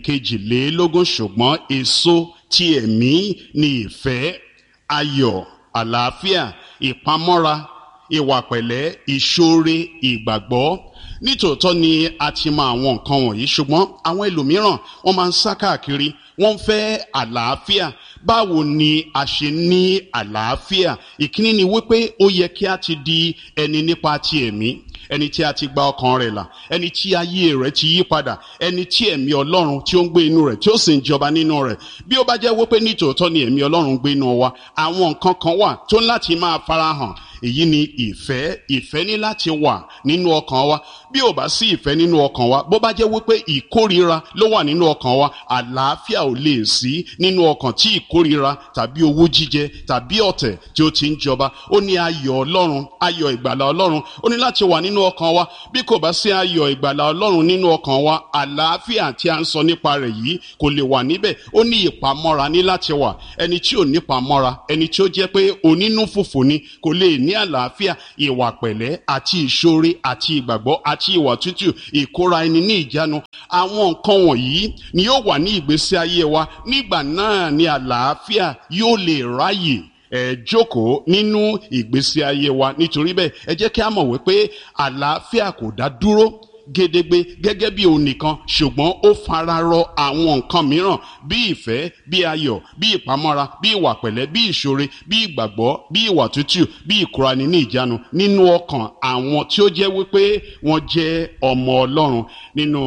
22. Ṣùgbọ́n èso ti ẹ̀mí ni ìfẹ́, ayọ̀, àlàáfíà, ìpamọ́ra, ìwà pẹ̀lẹ́, ìṣoore, ìgbàgbọ́. Nítòótọ́ ni a ti mọ àwọn nǹkan wọ̀nyí, ṣùgbọ́n àwọn ẹlòmíràn wọ́n máa ń sá káàkiri, wọ́n ń fẹ́ àlàáfíà. Báwo ni a ṣe ní àlàáfíà? Ìkíní ni wípé ó yẹ kí a ti di ẹni nípa ti ẹ̀mí, ẹni tí a ti gba ọkàn rẹ̀ là, ẹni tí ayé rẹ̀ ti yí padà, ẹni tí ẹ̀mí Ọlọ́run tí ó ń gbé inú rẹ̀ tí ó sì ń jọba nínú rẹ̀. Bí ó bá jẹ́ wípé nítòótọ́ ni ẹ̀mí Ọlọ́run ń gbé inú wa, àwọn nǹkan kan wà tó ń láti máa farahàn. Èyí ni ìfẹ́. Ìfẹ́ ní láti wà nínú ọkàn wa. Bí ò bá sí ìfẹ́ nínú ọkàn wa, bó bá jẹ́ wípé ìkórira ló wà nínú ọkàn wa, àlàáfíà ò lè sí nínú ọkàn tí ìkórira tàbí owú jíjẹ tàbí ọ̀tẹ̀ tí ó ti ń jọba. Ó ní ayọ̀ Ọlọ́run, ayọ̀ ìgbàlà Ọlọ́run, ó ní láti wà nínú ọkàn wa. Bí kò bá sí ayọ̀ ìgbàlà Ọlọ́run nínú ọkàn wa, àlàáfíà tí a ń sọ nípa rẹ̀ yìí kò lè wà níbẹ̀. Ó ní ìpamọ́ra ní láti wà. Ẹni tí ò ní ìpamọ́ra, ẹni tí ó jẹ́ pé onínú fùfù ni, kò lè ní àlàáfíà. Ìwà pẹ̀lẹ́ àti ìṣoore àti ìgbàgbọ́ àti ìwà tútù, ìkóra ẹni ní ìjánu, àwọn nǹkan wọ̀nyí ni yóò wà ní ìgbésí ayé wa. Nígbà náà ni àlàáfíà yóò lè ráyè jókòó nínú ìgbésí ayé wa. Nítorí bẹ́ẹ̀, ẹ jẹ́ kí a mọ̀ wípé àlàáfíà kò dá dúró gédégbé gẹ́gẹ́ bí òun nìkan, ṣùgbọ́n ó fararọ àwọn nǹkan mìíràn bí ìfẹ́, bí ayọ̀, bí ìpamọ́ra, bí ìwà pẹ̀lẹ́, bí ìṣoore, bí ìgbàgbọ́, bí ìwà tútù, bí ìkóraẹni ní ìjánu nínú ọkàn àwọn tí ó jẹ́ wípé wọ́n jẹ́ ọmọ Ọlọ́run. Nínú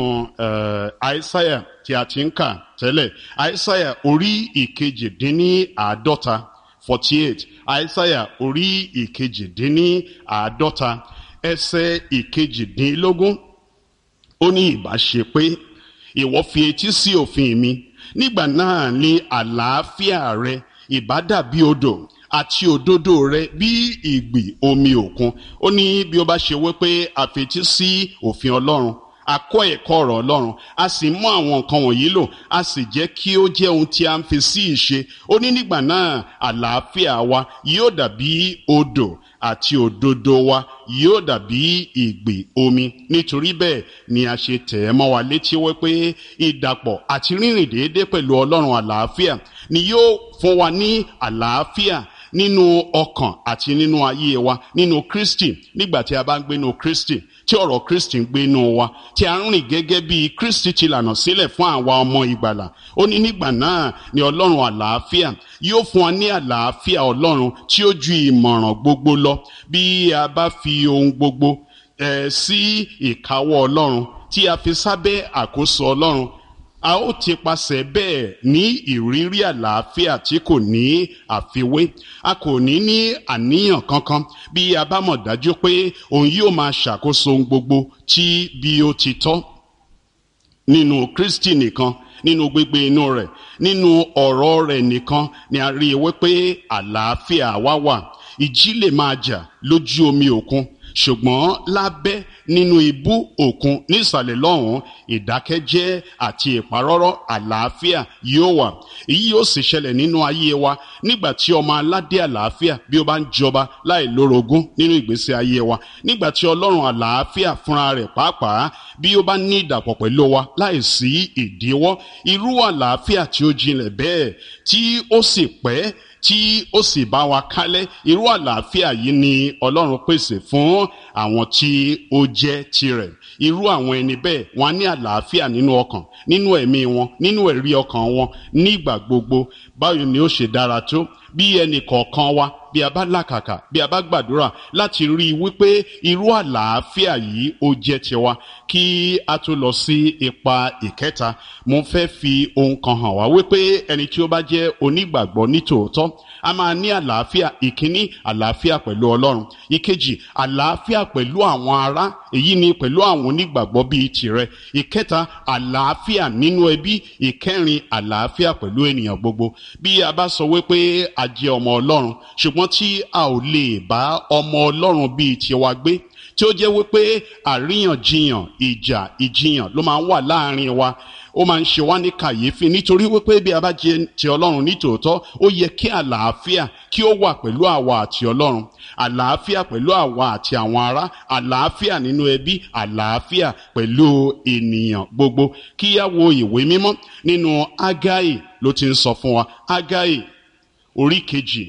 Aísáyà tí a ti ń kà tẹ́lẹ̀, Aísáyà orí 48, 48, Aísáyà orí 48 ẹsẹ̀ 18. Ó ní ìbá ṣe pé ìwọ fi etí sí òfin mi, nígbà náà ni àlàáfíà rẹ ìbá dàbí odò àti òdodo rẹ bí ìgbì omi òkun. Ó ní bí ó bá ṣe wípé a fetí sí òfin Ọlọ́run, a kọ́ ẹ̀kọ́ ọ̀rọ̀ Ọlọ́run, a sì mú àwọn nǹkan wọ̀nyí lò, a sì jẹ́ kí ó jẹ́ ohun tí a ń fi sí ìṣe. Ó ní nígbà náà àlàáfíà wa yóò dàbí odò àti òdodo wa yóò dàbí ìgbì omi. Nítorí bẹ́ẹ̀ ni a ṣe tẹ̀ ẹ́ mọ́ wa létí wípé ìdàpọ̀ àti rírìn déédéé pẹ̀lú Ọlọ́run àlàáfíà ni yóò fún wa ní àlàáfíà nínú ọkàn àti nínú ayé wa nínú Kristi. Nígbà tí a bá ń gbé nínú Kristi, tí ọ̀rọ̀ Kristi ń gbé inú wa, tí a ń rìn gẹ́gẹ́ bí Kristi ti lànà sílẹ̀ fún àwa ọmọ ìgbàlà. Ó ní nígbà náà ni Ọlọ́run àlàáfíà yóò fún wa ní àlàáfíà Ọlọ́run tí ó ju ìmọ̀ràn gbogbo lọ, bí a bá fi ohun gbogbo sí ìkáwọ́ Ọlọ́run, tí a fi sábẹ́ àkóso Ọlọ́run. A ó ti pasẹ̀ bẹ́ẹ̀ ní ìrírí àlàáfíà tí kò ní àfiwé. A kò ní àníyàn kankan bí a bá mọ̀ dájú pé òun yóò máa ṣàkóso ohun gbogbo tí bí ó ti tọ́ nínú Kristi nìkan, nínú gbígbé inú rẹ̀, nínú ọ̀rọ̀ rẹ̀ nìkan ni a rí i wípé àlàáfíà wa wà. Ìjì lè máa jà lójú omi òkun, ṣùgbọ́n lábẹ́ nínú ibú òkun nísàlẹ̀ lọ́hùn, ìdákẹ́jẹ́ àti ìpárọ́rọ́ àlàáfíà yóò wà. Èyí yóò sì ṣẹlẹ̀ nínú ayé wa nígbà tí ọmọ aládé àlàáfíà bí ó bá ń jọba láì lórogún nínú ìgbésí ayé wa, nígbà tí Ọlọ́run àlàáfíà fúnra rẹ̀ pàápàá bí ó bá ní ìdàpọ̀ pẹ̀lú wa láì sí ìdíwọ́. Irú àlàáfíà tí ó jinlẹ̀ bẹ́ẹ̀ tí ó sì pẹ́, tí ó sì bá wa kálẹ̀, irú àlàáfíà yìí ni Ọlọ́run pèsè fún àwọn tí ó jẹ́ tirẹ̀. Irú àwọn ẹni bẹ́ẹ̀ wọ́n á ní àlàáfíà nínú ọkàn, nínú ẹ̀mí wọn, nínú ẹ̀rí ọkàn wọn nígbà gbogbo. Báwo ni ó ṣe dára tó bí ẹnì kọ̀ọ̀kan wa, bí a bá làkàkà, bí a bá gbàdúrà láti rí i wípé irú àlàáfíà yìí ó jẹ́ tiwa. Kí a tó lọ sí ipa ìkẹta, mo fẹ́ fi ohun kan hàn wá wípé ẹni tí ó bá jẹ́ onígbàgbọ́ nítòótọ́ a máa ní àlàáfíà. Ìkíní, àlàáfíà pẹ̀lú Ọlọ́run. Ìkejì, àlàáfíà pẹ̀lú àwọn ará, èyí ni pẹ̀lú àwọn onígbàgbọ́ bíi tirẹ̀. Ìkẹta, àlàáfíà nínú ẹbí. Ìkẹrin, àlàáfíà pẹ̀lú ènìyàn gbogbo. Bí a bá sọ wípé a jẹ́ ọmọ Ọlọ́run, ṣùgbọ́n tí a ò lè bá ọmọ Ọlọ́run bíi tiwa gbé, tí ó jẹ́ wípé àríyànjiyàn, ìjiyàn ló máa ń wà láàrin wa, ó máa ń ṣe wá ní kàyéfì, nítorí wípé bí a bá jẹ́ ti Ọlọ́run nítòótọ́, ó yẹ kí àlàáfíà kí ó wà pẹ̀lú àwa àti Ọlọ́run, àlàáfíà pẹ̀lú àwa àti àwọn ará, àlàáfíà nínú ẹbí, àlàáfíà pẹ̀lú ènìyàn gbogbo. Kí a wo ìwé mímọ́ nínú Ágáì ló ti ń sọ fún wa. Ágáì orí 2.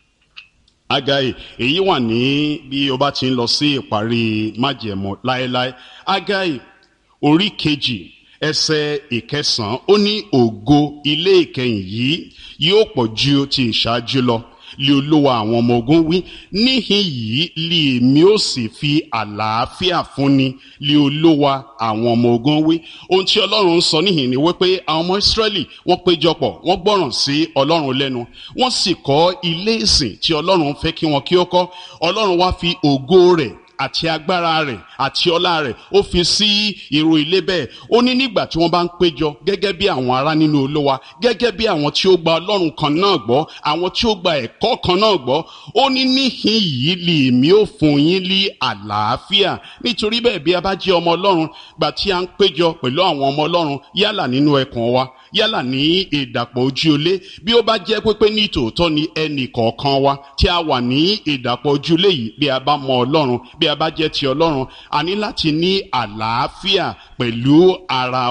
Ágáì, èyí wà ní bí o bá ti ń lọ sí ìparí májẹ̀mú láéláé. Ágáì orí 2 ẹsẹ̀ 9, ó ní ògo ilé ìkẹyìn yìí yóò pọ̀ ju ti ìṣáájú lọ, lé Olúwa àwọn ọmọ ogun wí. Níhìn yìí lé èmi ó sì fi àlàáfíà fúnni, lé Olúwa àwọn ọmọ ogun wí. Ohun tí Ọlọ́run ń sọ níhìn ni wípé àwọn ọmọ Ísírẹ́lì wọ́n péjọpọ̀, wọ́n gbọ́ràn sí Ọlọ́run lẹ́nu, wọ́n sì kọ́ ilé ìsìn tí Ọlọ́run fẹ́ kí wọn kí ó kọ́. Ọlọ́run wá fi ògo rẹ̀ àti agbára rẹ̀ àti ọlá rẹ̀ ó fi sí irú ilé bẹ́ẹ̀. Ó ní nígbà tí wọ́n bá ń péjọ gẹ́gẹ́ bí àwọn ará nínú Olúwa, gẹ́gẹ́ bí àwọn tí ó gba Ọlọ́run kan náà gbọ́, àwọn tí ó gba ẹ̀kọ́ kan náà gbọ́, ó ní níhìn yìí lè mí ó fún yín ní àlàáfíà. Nítorí bẹ́ẹ̀ bí a bá jẹ́ ọmọ Ọlọ́run, gbà tí a ń péjọ pẹ̀lú àwọn ọmọ Ọlọ́run, yálà nínú ẹkùn wa, yálà ní ìdàpọ̀ ojú ilé, bí ó bá jẹ́ pé ní tòótọ́ ni ẹnì kọ̀ọ̀kan wa tí a wà ní ìdàpọ̀ ojú ilé yìí, bí a bá mọ Ọlọ́run, bí a bá jẹ́ ti Ọlọ́run, a ní láti ní àlàáfíà pẹ̀lú ara